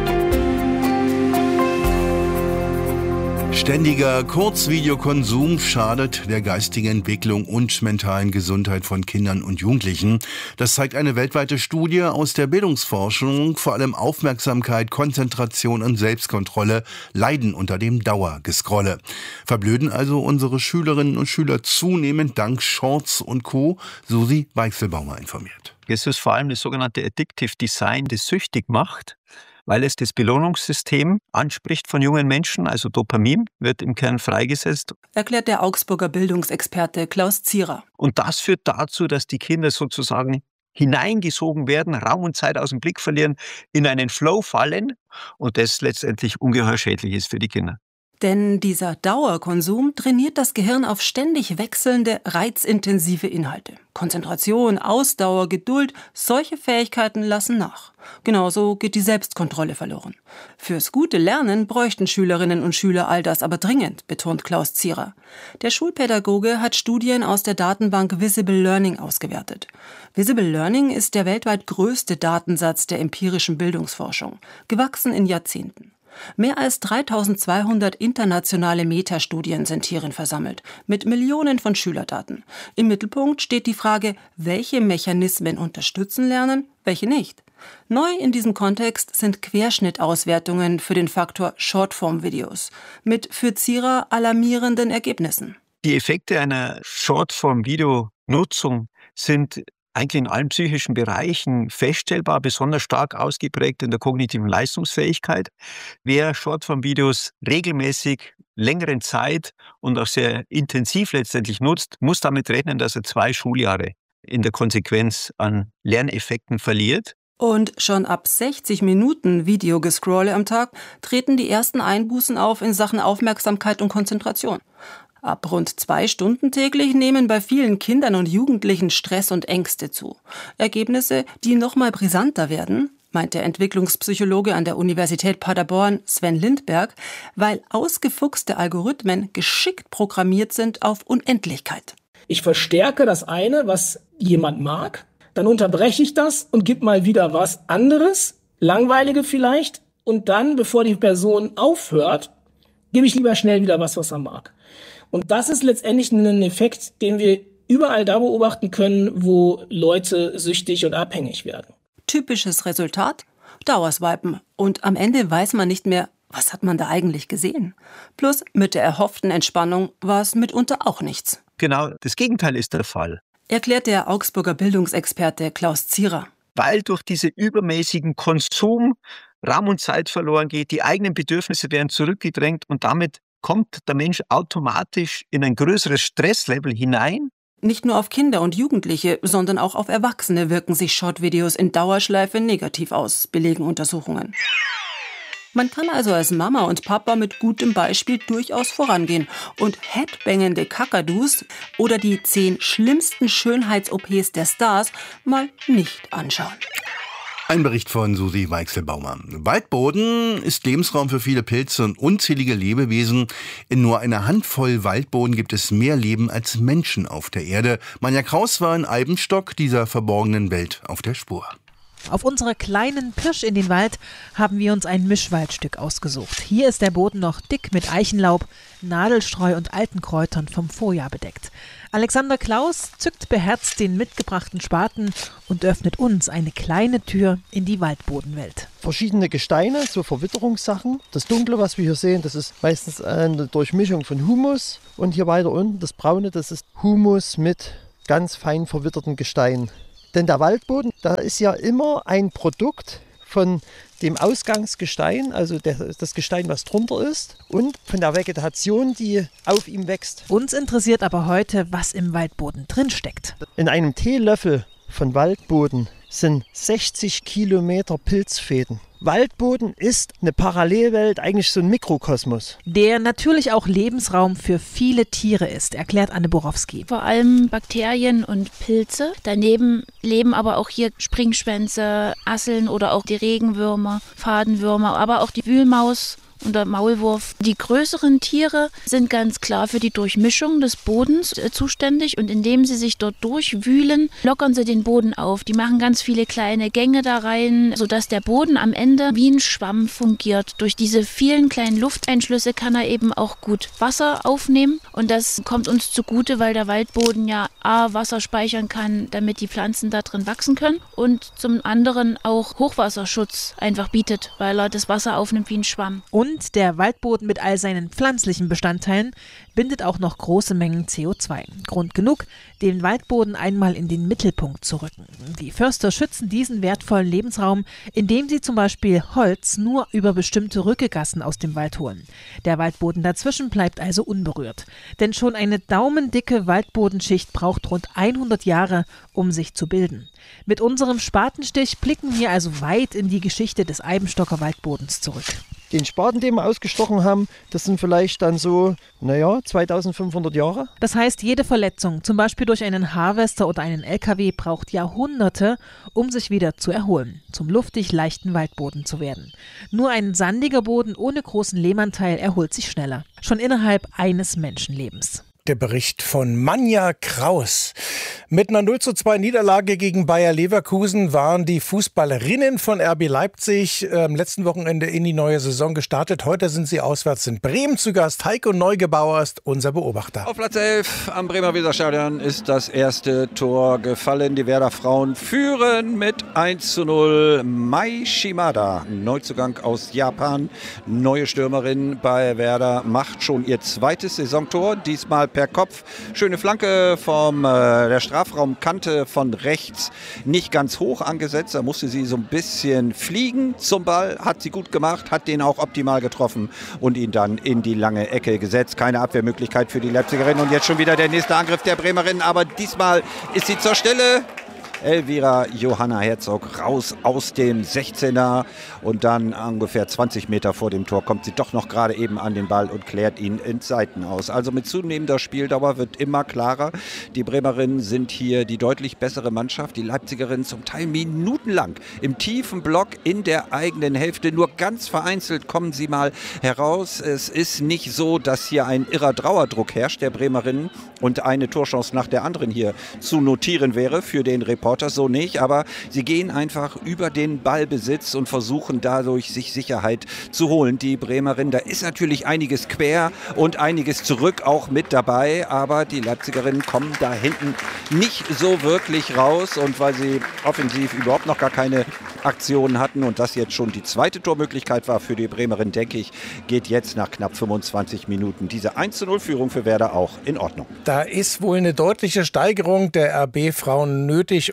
Ständiger Kurzvideokonsum schadet der geistigen Entwicklung und mentalen Gesundheit von Kindern und Jugendlichen. Das zeigt eine weltweite Studie aus der Bildungsforschung. Vor allem Aufmerksamkeit, Konzentration und Selbstkontrolle leiden unter dem Dauergescrolle. Verblöden also unsere Schülerinnen und Schüler zunehmend dank Shorts und Co., Susi Weichselbaumer informiert. Es ist vor allem das sogenannte Addictive Design, das süchtig macht, weil es das Belohnungssystem anspricht von jungen Menschen, also Dopamin wird im Kern freigesetzt. Erklärt der Augsburger Bildungsexperte Klaus Zierer. Und das führt dazu, dass die Kinder sozusagen hineingesogen werden, Raum und Zeit aus dem Blick verlieren, in einen Flow fallen und das letztendlich ungeheuer schädlich ist für die Kinder. Denn dieser Dauerkonsum trainiert das Gehirn auf ständig wechselnde, reizintensive Inhalte. Konzentration, Ausdauer, Geduld, solche Fähigkeiten lassen nach. Genauso geht die Selbstkontrolle verloren. Fürs gute Lernen bräuchten Schülerinnen und Schüler all das aber dringend, betont Klaus Zierer. Der Schulpädagoge hat Studien aus der Datenbank Visible Learning ausgewertet. Visible Learning ist der weltweit größte Datensatz der empirischen Bildungsforschung, gewachsen in Jahrzehnten. Mehr als dreitausendzweihundert internationale Metastudien sind hierin versammelt, mit Millionen von Schülerdaten. Im Mittelpunkt steht die Frage, welche Mechanismen unterstützen Lernen, welche nicht. Neu in diesem Kontext sind Querschnittauswertungen für den Faktor Shortform-Videos mit für Zierer alarmierenden Ergebnissen. Die Effekte einer Shortform-Video-Nutzung sind eigentlich in allen psychischen Bereichen feststellbar, besonders stark ausgeprägt in der kognitiven Leistungsfähigkeit. Wer Shortform-Videos regelmäßig, längeren Zeit und auch sehr intensiv letztendlich nutzt, muss damit rechnen, dass er zwei Schuljahre in der Konsequenz an Lerneffekten verliert. Und schon ab sechzig Minuten Videogescrolle am Tag treten die ersten Einbußen auf in Sachen Aufmerksamkeit und Konzentration. Ab rund zwei Stunden täglich nehmen bei vielen Kindern und Jugendlichen Stress und Ängste zu. Ergebnisse, die noch mal brisanter werden, meint der Entwicklungspsychologe an der Universität Paderborn Sven Lindberg, weil ausgefuchste Algorithmen geschickt programmiert sind auf Unendlichkeit. Ich verstärke das eine, was jemand mag, dann unterbreche ich das und gebe mal wieder was anderes, langweilige vielleicht, und dann, bevor die Person aufhört, gebe ich lieber schnell wieder was, was er mag. Und das ist letztendlich ein Effekt, den wir überall da beobachten können, wo Leute süchtig und abhängig werden. Typisches Resultat? Dauerswipen. Und am Ende weiß man nicht mehr, was hat man da eigentlich gesehen. Plus mit der erhofften Entspannung war es mitunter auch nichts. Genau, das Gegenteil ist der Fall. Erklärt der Augsburger Bildungsexperte Klaus Zierer. Weil durch diese übermäßigen Konsum Raum und Zeit verloren geht, die eigenen Bedürfnisse werden zurückgedrängt und damit kommt der Mensch automatisch in ein größeres Stresslevel hinein. Nicht nur auf Kinder und Jugendliche, sondern auch auf Erwachsene wirken sich Shortvideos in Dauerschleife negativ aus, belegen Untersuchungen. Man kann also als Mama und Papa mit gutem Beispiel durchaus vorangehen und headbangende Kakadus oder die zehn schlimmsten Schönheits-O Ps der Stars mal nicht anschauen. Ein Bericht von Susi Weichselbaumer. Waldboden ist Lebensraum für viele Pilze und unzählige Lebewesen. In nur einer Handvoll Waldboden gibt es mehr Leben als Menschen auf der Erde. Manja Kraus war in Eibenstock dieser verborgenen Welt auf der Spur. Auf unserer kleinen Pirsch in den Wald haben wir uns ein Mischwaldstück ausgesucht. Hier ist der Boden noch dick mit Eichenlaub, Nadelstreu und alten Kräutern vom Vorjahr bedeckt. Alexander Klaus zückt beherzt den mitgebrachten Spaten und öffnet uns eine kleine Tür in die Waldbodenwelt. Verschiedene Gesteine, so Verwitterungssachen. Das Dunkle, was wir hier sehen, das ist meistens eine Durchmischung von Humus. Und hier weiter unten, das Braune, das ist Humus mit ganz fein verwitterten Gesteinen. Denn der Waldboden, da ist ja immer ein Produkt von dem Ausgangsgestein, also der, das Gestein, was drunter ist, und von der Vegetation, die auf ihm wächst. Uns interessiert aber heute, was im Waldboden drinsteckt. In einem Teelöffel von Waldboden sind sechzig Kilometer Pilzfäden. Waldboden ist eine Parallelwelt, eigentlich so ein Mikrokosmos. Der natürlich auch Lebensraum für viele Tiere ist, erklärt Anne Borowski. Vor allem Bakterien und Pilze. Daneben leben aber auch hier Springschwänze, Asseln oder auch die Regenwürmer, Fadenwürmer, aber auch die Wühlmaus und der Maulwurf. Die größeren Tiere sind ganz klar für die Durchmischung des Bodens äh, zuständig und indem sie sich dort durchwühlen, lockern sie den Boden auf. Die machen ganz viele kleine Gänge da rein, sodass der Boden am Ende wie ein Schwamm fungiert. Durch diese vielen kleinen Lufteinschlüsse kann er eben auch gut Wasser aufnehmen und das kommt uns zugute, weil der Waldboden ja A, Wasser speichern kann, damit die Pflanzen da drin wachsen können und zum anderen auch Hochwasserschutz einfach bietet, weil er das Wasser aufnimmt wie ein Schwamm. Und Und der Waldboden mit all seinen pflanzlichen Bestandteilen bindet auch noch große Mengen C O zwei. Grund genug, den Waldboden einmal in den Mittelpunkt zu rücken. Die Förster schützen diesen wertvollen Lebensraum, indem sie zum Beispiel Holz nur über bestimmte Rückegassen aus dem Wald holen. Der Waldboden dazwischen bleibt also unberührt. Denn schon eine daumendicke Waldbodenschicht braucht rund hundert Jahre, um sich zu bilden. Mit unserem Spatenstich blicken wir also weit in die Geschichte des Eibenstocker Waldbodens zurück. Den Spaten, den wir ausgestochen haben, das sind vielleicht dann so, naja, zweitausendfünfhundert Jahre. Das heißt, jede Verletzung, zum Beispiel durch einen Harvester oder einen L K W, braucht Jahrhunderte, um sich wieder zu erholen, zum luftig leichten Waldboden zu werden. Nur ein sandiger Boden ohne großen Lehmanteil erholt sich schneller, schon innerhalb eines Menschenlebens. Der Bericht von Manja Kraus. Mit einer null zu zwei Niederlage gegen Bayer Leverkusen waren die Fußballerinnen von R B Leipzig äh, am letzten Wochenende in die neue Saison gestartet. Heute sind sie auswärts in Bremen zu Gast. Heiko Neugebauer ist unser Beobachter. Auf Platz elf am Bremer Weserstadion ist das erste Tor gefallen. Die Werder Frauen führen mit eins zu null. Mai Shimada, Neuzugang aus Japan, neue Stürmerin bei Werder, macht schon ihr zweites Saisontor, diesmal per Kopf. Schöne Flanke vom äh, der Strafraumkante von rechts, nicht ganz hoch angesetzt. Da musste sie so ein bisschen fliegen zum Ball. Hat sie gut gemacht, hat den auch optimal getroffen und ihn dann in die lange Ecke gesetzt. Keine Abwehrmöglichkeit für die Leipzigerin. Und jetzt schon wieder der nächste Angriff der Bremerin. Aber diesmal ist sie zur Stelle. Elvira Johanna Herzog raus aus dem sechzehner und dann ungefähr zwanzig Meter vor dem Tor kommt sie doch noch gerade eben an den Ball und klärt ihn ins Seiten aus. Also mit zunehmender Spieldauer wird immer klarer. Die Bremerinnen sind hier die deutlich bessere Mannschaft. Die Leipzigerinnen zum Teil minutenlang im tiefen Block in der eigenen Hälfte. Nur ganz vereinzelt kommen sie mal heraus. Es ist nicht so, dass hier ein irrer Trauerdruck herrscht der Bremerinnen und eine Torchance nach der anderen hier zu notieren wäre für den Reporter. So nicht, aber sie gehen einfach über den Ballbesitz und versuchen dadurch sich Sicherheit zu holen. Die Bremerin, da ist natürlich einiges quer und einiges zurück auch mit dabei, aber die Leipzigerinnen kommen da hinten nicht so wirklich raus und weil sie offensiv überhaupt noch gar keine Aktionen hatten und das jetzt schon die zweite Tormöglichkeit war für die Bremerin, denke ich, geht jetzt nach knapp fünfundzwanzig Minuten diese eins zu null Führung für Werder auch in Ordnung. Da ist wohl eine deutliche Steigerung der R B-Frauen nötig,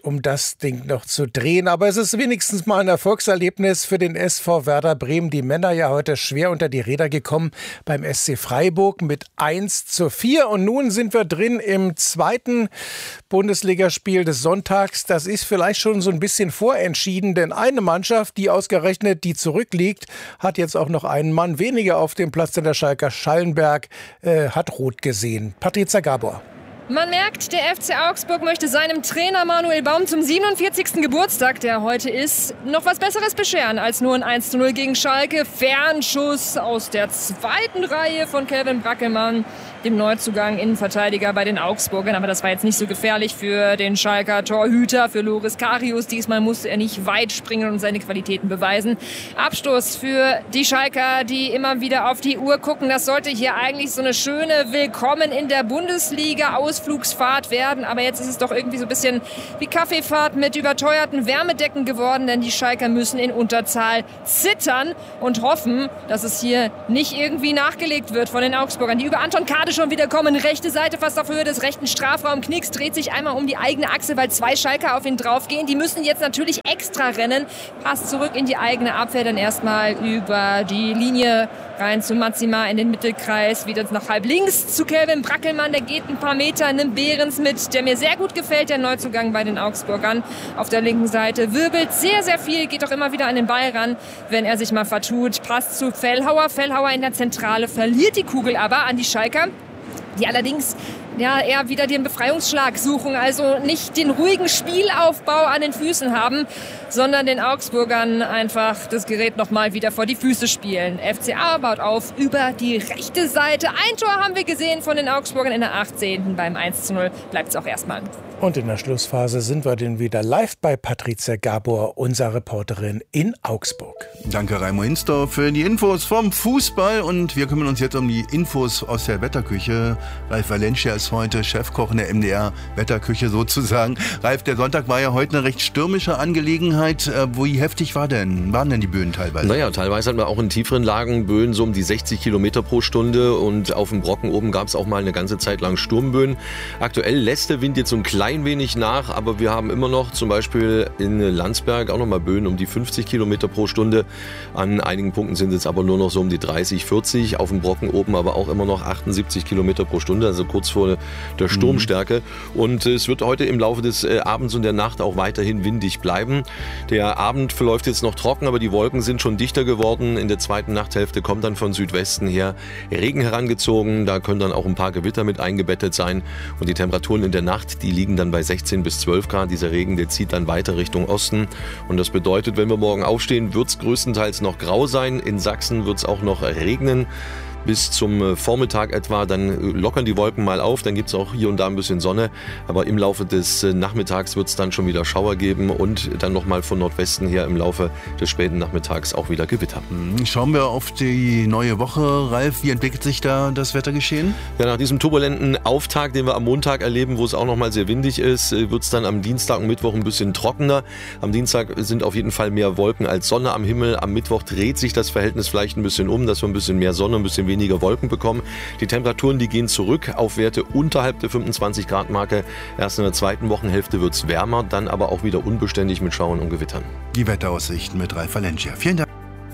um das Ding noch zu drehen. Aber es ist wenigstens mal ein Erfolgserlebnis für den S V Werder Bremen. Die Männer ja heute schwer unter die Räder gekommen beim S C Freiburg mit eins zu vier. Und nun sind wir drin im zweiten Bundesligaspiel des Sonntags. Das ist vielleicht schon so ein bisschen vorentschieden, denn eine Mannschaft, die ausgerechnet die zurückliegt, hat jetzt auch noch einen Mann weniger auf dem Platz, denn der Schalker Schallenberg äh, hat rot gesehen. Patrizia Gabor. Man merkt, der F C Augsburg möchte seinem Trainer Manuel Baum zum siebenundvierzigsten Geburtstag, der heute ist, noch was Besseres bescheren als nur ein eins zu null gegen Schalke. Fernschuss aus der zweiten Reihe von Kelvin Brackelmann, dem Neuzugang Innenverteidiger bei den Augsburgern. Aber das war jetzt nicht so gefährlich für den Schalker Torhüter, für Loris Karius. Diesmal musste er nicht weit springen und seine Qualitäten beweisen. Abstoß für die Schalker, die immer wieder auf die Uhr gucken. Das sollte hier eigentlich so eine schöne Willkommen in der Bundesliga Ausflugsfahrt werden. Aber jetzt ist es doch irgendwie so ein bisschen wie Kaffeefahrt mit überteuerten Wärmedecken geworden. Denn die Schalker müssen in Unterzahl zittern und hoffen, dass es hier nicht irgendwie nachgelegt wird von den Augsburgern, die über Anton Kade schon wieder kommen. Rechte Seite fast auf Höhe des rechten Strafraums. Knicks dreht sich einmal um die eigene Achse, weil zwei Schalker auf ihn draufgehen. Die müssen jetzt natürlich extra rennen. Passt zurück in die eigene Abwehr, dann erstmal über die Linie rein zu Matsima in den Mittelkreis. Wieder nach halb links zu Kelvin Brackelmann. Der geht ein paar Meter, nimmt Behrens mit, der mir sehr gut gefällt, der Neuzugang bei den Augsburgern. Auf der linken Seite wirbelt sehr, sehr viel, geht auch immer wieder an den Ball ran, wenn er sich mal vertut. Passt zu Fellhauer. Fellhauer in der Zentrale verliert die Kugel aber an die Schalker, die allerdings ja, eher wieder den Befreiungsschlag suchen, also nicht den ruhigen Spielaufbau an den Füßen haben, sondern den Augsburgern einfach das Gerät nochmal wieder vor die Füße spielen. F C A baut auf über die rechte Seite. Ein Tor haben wir gesehen von den Augsburgern in der achtzehnten Beim eins zu null bleibt es auch erstmal. Und in der Schlussphase sind wir dann wieder live bei Patrizia Gabor, unserer Reporterin in Augsburg. Danke Raimo Hinsdorf für die Infos vom Fußball und wir kümmern uns jetzt um die Infos aus der Wetterküche. Ralf Valencia ist heute Chefkoch in der M D R-Wetterküche sozusagen. Ralf, der Sonntag war ja heute eine recht stürmische Angelegenheit. Wie heftig war denn, waren denn die Böen teilweise? Naja, teilweise hatten wir auch in tieferen Lagen Böen so um die sechzig Kilometer pro Stunde und auf dem Brocken oben gab es auch mal eine ganze Zeit lang Sturmböen. Aktuell lässt der Wind jetzt so ein klein wenig nach, aber wir haben immer noch zum Beispiel in Landsberg auch noch mal Böen um die fünfzig Kilometer pro Stunde. An einigen Punkten sind es aber nur noch so um die dreißig, vierzig. Auf dem Brocken oben aber auch immer noch achtundsiebzig Kilometer pro Stunde, also kurz vor der Sturmstärke. Mhm. Und es wird heute im Laufe des äh, Abends und der Nacht auch weiterhin windig bleiben. Der Abend verläuft jetzt noch trocken, aber die Wolken sind schon dichter geworden. In der zweiten Nachthälfte kommt dann von Südwesten her Regen herangezogen. Da können dann auch ein paar Gewitter mit eingebettet sein. Und die Temperaturen in der Nacht, die liegen dann bei sechzehn bis zwölf Grad. Dieser Regen, der zieht dann weiter Richtung Osten. Und das bedeutet, wenn wir morgen aufstehen, wird es größtenteils noch grau sein. In Sachsen wird es auch noch regnen. Bis zum Vormittag etwa, dann lockern die Wolken mal auf, dann gibt es auch hier und da ein bisschen Sonne, aber im Laufe des Nachmittags wird es dann schon wieder Schauer geben und dann nochmal von Nordwesten her im Laufe des späten Nachmittags auch wieder Gewitter. Schauen wir auf die neue Woche, Ralf, wie entwickelt sich da das Wettergeschehen? Ja, nach diesem turbulenten Auftakt, den wir am Montag erleben, wo es auch nochmal sehr windig ist, wird es dann am Dienstag und Mittwoch ein bisschen trockener. Am Dienstag sind auf jeden Fall mehr Wolken als Sonne am Himmel, am Mittwoch dreht sich das Verhältnis vielleicht ein bisschen um, dass wir ein bisschen mehr Sonne, ein bisschen weniger Wolken bekommen. Die Temperaturen, die gehen zurück auf Werte unterhalb der fünfundzwanzig Grad Marke. Erst in der zweiten Wochenhälfte wird es wärmer, dann aber auch wieder unbeständig mit Schauern und Gewittern. Die Wetteraussichten mit Ralf Valencia. Vielen Dank.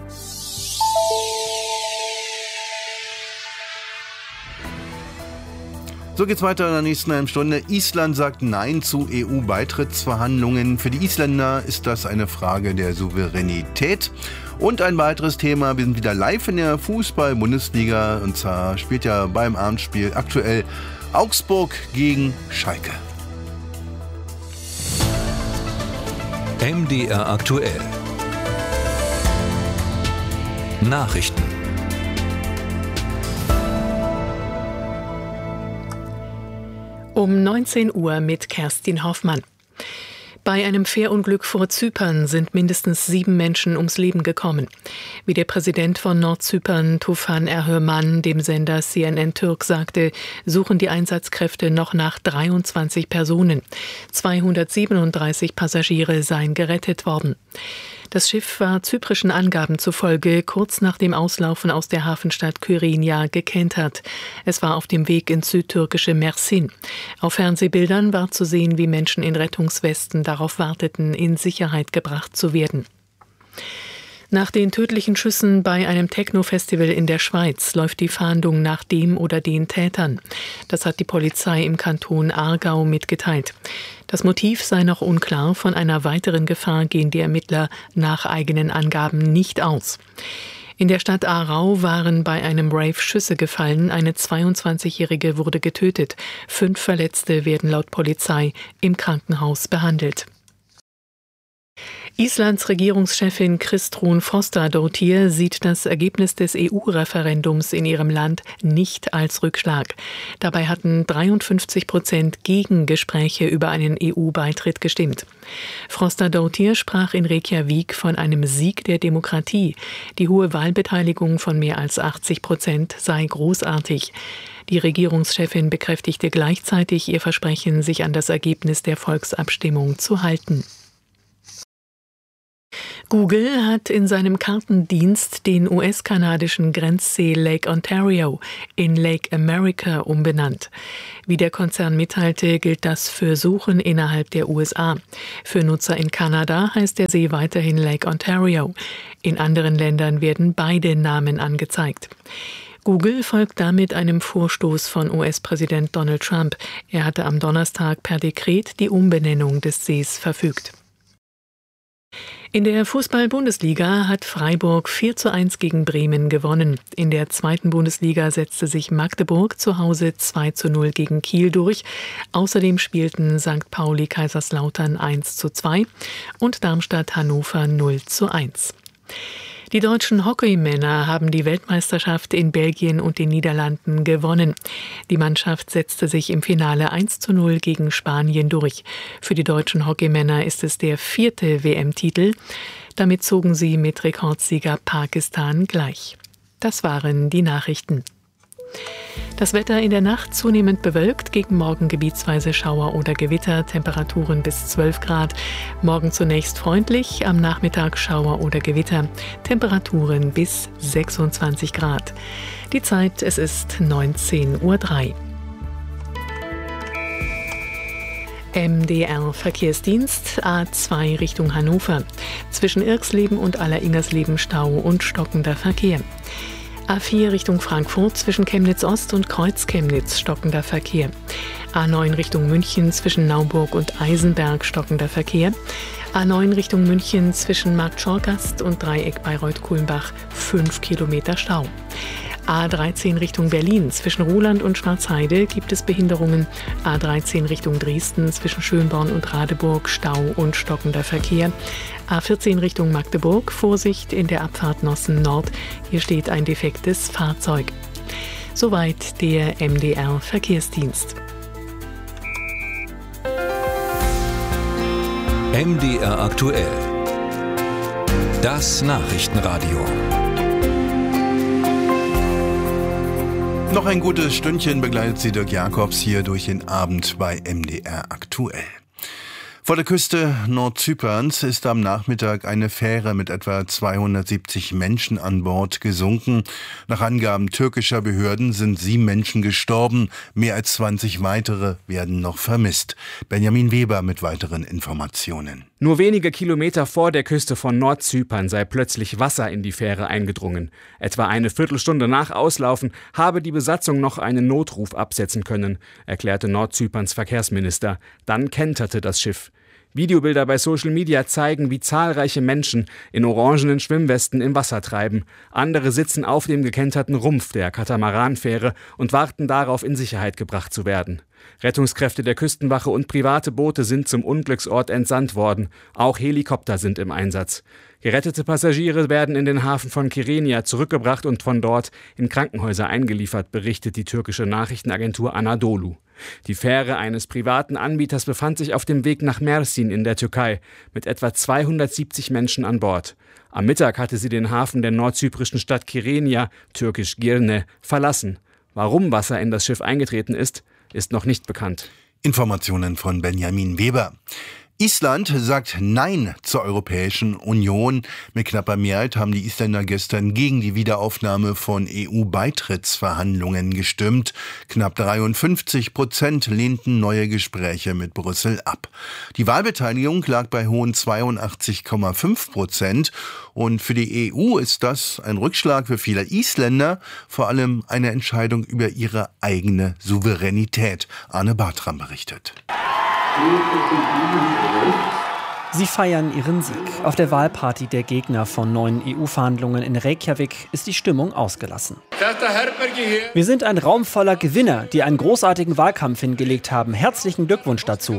So geht's weiter in der nächsten halben Stunde. Island sagt Nein zu E U-Beitrittsverhandlungen. Für die Isländer ist das eine Frage der Souveränität. Und ein weiteres Thema, wir sind wieder live in der Fußball-Bundesliga. Und zwar spielt ja beim Abendspiel aktuell Augsburg gegen Schalke. M D R aktuell. Nachrichten. Um neunzehn Uhr mit Kerstin Hoffmann. Bei einem Fährunglück vor Zypern sind mindestens sieben Menschen ums Leben gekommen. Wie der Präsident von Nordzypern, Tufan Erhürman, dem Sender C N N Türk sagte, suchen die Einsatzkräfte noch nach dreiundzwanzig Personen. zweihundertsiebenunddreißig Passagiere seien gerettet worden. Das Schiff war zyprischen Angaben zufolge kurz nach dem Auslaufen aus der Hafenstadt Kyrinia gekentert. Es war auf dem Weg ins südtürkische Mersin. Auf Fernsehbildern war zu sehen, wie Menschen in Rettungswesten darauf darauf warteten, in Sicherheit gebracht zu werden. Nach den tödlichen Schüssen bei einem Techno-Festival in der Schweiz läuft die Fahndung nach dem oder den Tätern. Das hat die Polizei im Kanton Aargau mitgeteilt. Das Motiv sei noch unklar, von einer weiteren Gefahr gehen die Ermittler nach eigenen Angaben nicht aus. In der Stadt Aarau waren bei einem Rave Schüsse gefallen. Eine zweiundzwanzigjährige wurde getötet. Fünf Verletzte werden laut Polizei im Krankenhaus behandelt. Islands Regierungschefin Kristrún Frostadóttir sieht das Ergebnis des E U-Referendums in ihrem Land nicht als Rückschlag. Dabei hatten dreiundfünfzig Prozent gegen Gespräche über einen E U-Beitritt gestimmt. Frostadóttir sprach in Reykjavik von einem Sieg der Demokratie. Die hohe Wahlbeteiligung von mehr als achtzig Prozent sei großartig. Die Regierungschefin bekräftigte gleichzeitig ihr Versprechen, sich an das Ergebnis der Volksabstimmung zu halten. Google hat in seinem Kartendienst den U S-kanadischen Grenzsee Lake Ontario in Lake America umbenannt. Wie der Konzern mitteilte, gilt das für Suchen innerhalb der U S A. Für Nutzer in Kanada heißt der See weiterhin Lake Ontario. In anderen Ländern werden beide Namen angezeigt. Google folgt damit einem Vorstoß von U S-Präsident Donald Trump. Er hatte am Donnerstag per Dekret die Umbenennung des Sees verfügt. In der Fußball-Bundesliga hat Freiburg vier zu eins gegen Bremen gewonnen. In der zweiten Bundesliga setzte sich Magdeburg zu Hause zwei zu null gegen Kiel durch. Außerdem spielten Sankt Pauli Kaiserslautern eins zu zwei und Darmstadt Hannover null zu eins. Die deutschen Hockeymänner haben die Weltmeisterschaft in Belgien und den Niederlanden gewonnen. Die Mannschaft setzte sich im Finale eins zu null gegen Spanien durch. Für die deutschen Hockeymänner ist es der vierte W M-Titel. Damit zogen sie mit Rekordsieger Pakistan gleich. Das waren die Nachrichten. Das Wetter in der Nacht zunehmend bewölkt, gegen Morgen gebietsweise Schauer oder Gewitter, Temperaturen bis zwölf Grad. Morgen zunächst freundlich, am Nachmittag Schauer oder Gewitter, Temperaturen bis sechsundzwanzig Grad. Die Zeit, es ist neunzehn Uhr drei. M D R Verkehrsdienst A zwei Richtung Hannover. Zwischen Irxleben und Alleringersleben Stau und stockender Verkehr. A vier Richtung Frankfurt zwischen Chemnitz Ost und Kreuz-Chemnitz stockender Verkehr. A neun Richtung München zwischen Nauburg und Eisenberg stockender Verkehr. A neun Richtung München zwischen Marktschorgast und Dreieck Bayreuth-Kulmbach fünf Kilometer Stau. A dreizehn Richtung Berlin zwischen Ruhland und Schwarzheide gibt es Behinderungen. A dreizehn Richtung Dresden zwischen Schönborn und Radeburg Stau und stockender Verkehr. A vierzehn Richtung Magdeburg, Vorsicht in der Abfahrt Nossen Nord. Hier steht ein defektes Fahrzeug. Soweit der M D R Verkehrsdienst. M D R aktuell. Das Nachrichtenradio. Noch ein gutes Stündchen begleitet Sie Dirk Jakobs hier durch den Abend bei M D R aktuell. Vor der Küste Nordzyperns ist am Nachmittag eine Fähre mit etwa zweihundertsiebzig Menschen an Bord gesunken. Nach Angaben türkischer Behörden sind sieben Menschen gestorben, mehr als zwanzig weitere werden noch vermisst. Benjamin Weber mit weiteren Informationen. Nur wenige Kilometer vor der Küste von Nordzypern sei plötzlich Wasser in die Fähre eingedrungen. Etwa eine Viertelstunde nach Auslaufen habe die Besatzung noch einen Notruf absetzen können, erklärte Nordzyperns Verkehrsminister. Dann kenterte das Schiff. Videobilder bei Social Media zeigen, wie zahlreiche Menschen in orangenen Schwimmwesten im Wasser treiben. Andere sitzen auf dem gekenterten Rumpf der Katamaranfähre und warten darauf, in Sicherheit gebracht zu werden. Rettungskräfte der Küstenwache und private Boote sind zum Unglücksort entsandt worden. Auch Helikopter sind im Einsatz. Gerettete Passagiere werden in den Hafen von Kyrenia zurückgebracht und von dort in Krankenhäuser eingeliefert, berichtet die türkische Nachrichtenagentur Anadolu. Die Fähre eines privaten Anbieters befand sich auf dem Weg nach Mersin in der Türkei mit etwa zweihundertsiebzig Menschen an Bord. Am Mittag hatte sie den Hafen der nordzyprischen Stadt Kyrenia, türkisch Girne, verlassen. Warum Wasser in das Schiff eingetreten ist, ist noch nicht bekannt. Informationen von Benjamin Weber. Island sagt Nein zur Europäischen Union. Mit knapper Mehrheit haben die Isländer gestern gegen die Wiederaufnahme von E U-Beitrittsverhandlungen gestimmt. Knapp dreiundfünfzig Prozent lehnten neue Gespräche mit Brüssel ab. Die Wahlbeteiligung lag bei hohen zweiundachtzig Komma fünf Prozent. Und für die E U ist das ein Rückschlag für viele Isländer, vor allem eine Entscheidung über ihre eigene Souveränität. Arne Bartram berichtet. Sie feiern ihren Sieg. Auf der Wahlparty der Gegner von neuen E U-Verhandlungen in Reykjavik ist die Stimmung ausgelassen. Wir sind ein Raum voller Gewinner, die einen großartigen Wahlkampf hingelegt haben. Herzlichen Glückwunsch dazu,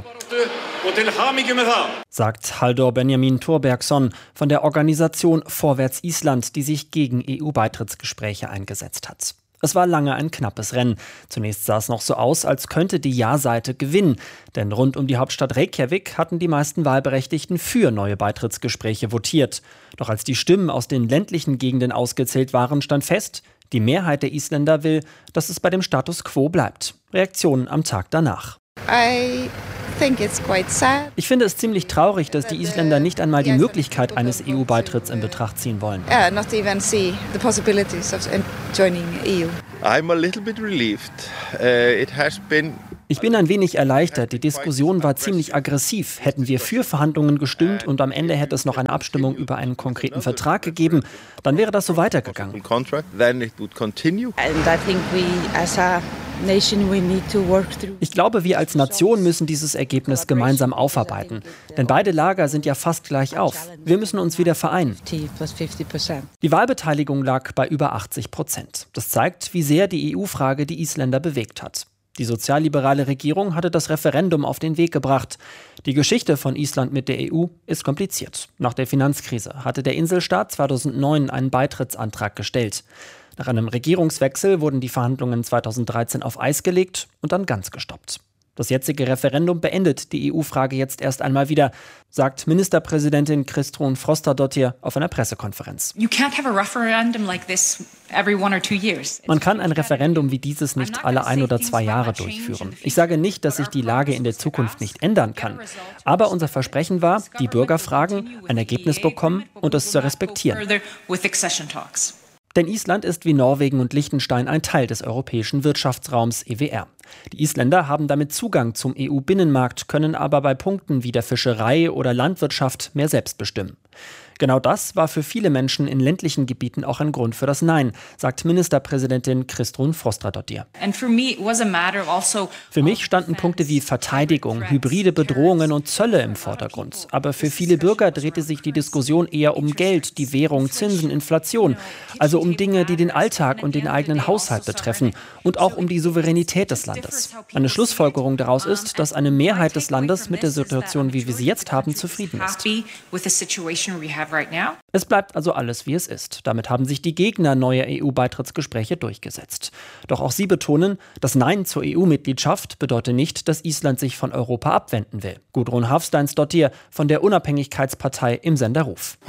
sagt Halldór Benjamin Thorbergsson von der Organisation Vorwärts Island, die sich gegen E U-Beitrittsgespräche eingesetzt hat. Es war lange ein knappes Rennen. Zunächst sah es noch so aus, als könnte die Ja-Seite gewinnen. Denn rund um die Hauptstadt Reykjavik hatten die meisten Wahlberechtigten für neue Beitrittsgespräche votiert. Doch als die Stimmen aus den ländlichen Gegenden ausgezählt waren, stand fest, die Mehrheit der Isländer will, dass es bei dem Status quo bleibt. Reaktionen am Tag danach. I think it's quite sad. Ich finde es ziemlich traurig, dass die Isländer nicht einmal die Möglichkeit eines E U-Beitritts in Betracht ziehen wollen. Uh, not even see the possibilities of joining E U. I'm a little bit relieved. Uh, it has been Ich bin ein wenig erleichtert. Die Diskussion war ziemlich aggressiv. Hätten wir für Verhandlungen gestimmt und am Ende hätte es noch eine Abstimmung über einen konkreten Vertrag gegeben, dann wäre das so weitergegangen. Ich glaube, wir als Nation müssen dieses Ergebnis gemeinsam aufarbeiten. Denn beide Lager sind ja fast gleich auf. Wir müssen uns wieder vereinen. Die Wahlbeteiligung lag bei über achtzig Prozent. Das zeigt, wie sehr die E U-Frage die Isländer bewegt hat. Die sozialliberale Regierung hatte das Referendum auf den Weg gebracht. Die Geschichte von Island mit der E U ist kompliziert. Nach der Finanzkrise hatte der Inselstaat zweitausendneun einen Beitrittsantrag gestellt. Nach einem Regierungswechsel wurden die Verhandlungen zweitausenddreizehn auf Eis gelegt und dann ganz gestoppt. Das jetzige Referendum beendet die E U-Frage jetzt erst einmal wieder, sagt Ministerpräsidentin Kristrún Frostadóttir auf einer Pressekonferenz. Man kann ein Referendum wie dieses nicht alle ein oder zwei Jahre durchführen. Ich sage nicht, dass sich die Lage in der Zukunft nicht ändern kann. Aber unser Versprechen war, die Bürger fragen, ein Ergebnis bekommen und es zu respektieren. Denn Island ist wie Norwegen und Liechtenstein ein Teil des europäischen Wirtschaftsraums E W R. Die Isländer haben damit Zugang zum E U-Binnenmarkt, können aber bei Punkten wie der Fischerei oder Landwirtschaft mehr selbst bestimmen. Genau das war für viele Menschen in ländlichen Gebieten auch ein Grund für das Nein, sagt Ministerpräsidentin Kristrún Frostadóttir. Für mich standen Punkte wie Verteidigung, hybride Bedrohungen und Zölle im Vordergrund. Aber für viele Bürger drehte sich die Diskussion eher um Geld, die Währung, Zinsen, Inflation. Also um Dinge, die den Alltag und den eigenen Haushalt betreffen und auch um die Souveränität des Landes. Eine Schlussfolgerung daraus ist, dass eine Mehrheit des Landes mit der Situation, wie wir sie jetzt haben, zufrieden ist. Es bleibt also alles, wie es ist. Damit haben sich die Gegner neuer E U-Beitrittsgespräche durchgesetzt. Doch auch sie betonen, das Nein zur E U-Mitgliedschaft bedeutet nicht, dass Island sich von Europa abwenden will. Gudrun Hafsteinsdottir von der Unabhängigkeitspartei im Sender Ruf.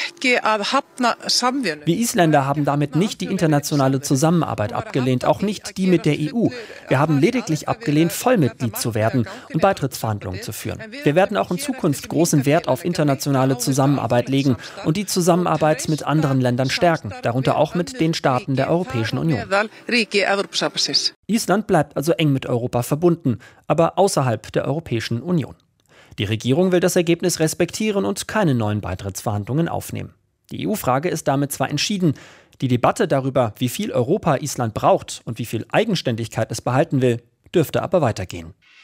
Wir Isländer haben damit nicht die internationale Zusammenarbeit abgelehnt, auch nicht die mit der E U. Wir haben lediglich abgelehnt, Vollmitglied zu werden und Beitrittsverhandlungen zu führen. Wir werden auch in Zukunft großen Wert auf internationale Zusammenarbeit legen und die Zusammenarbeit mit anderen Ländern stärken, darunter auch mit den Staaten der Europäischen Union. Island bleibt also eng mit Europa verbunden, aber außerhalb der Europäischen Union. Die Regierung will das Ergebnis respektieren und keine neuen Beitrittsverhandlungen aufnehmen. Die E U-Frage ist damit zwar entschieden, die Debatte darüber, wie viel Europa Island braucht und wie viel Eigenständigkeit es behalten will, dürfte aber weitergehen.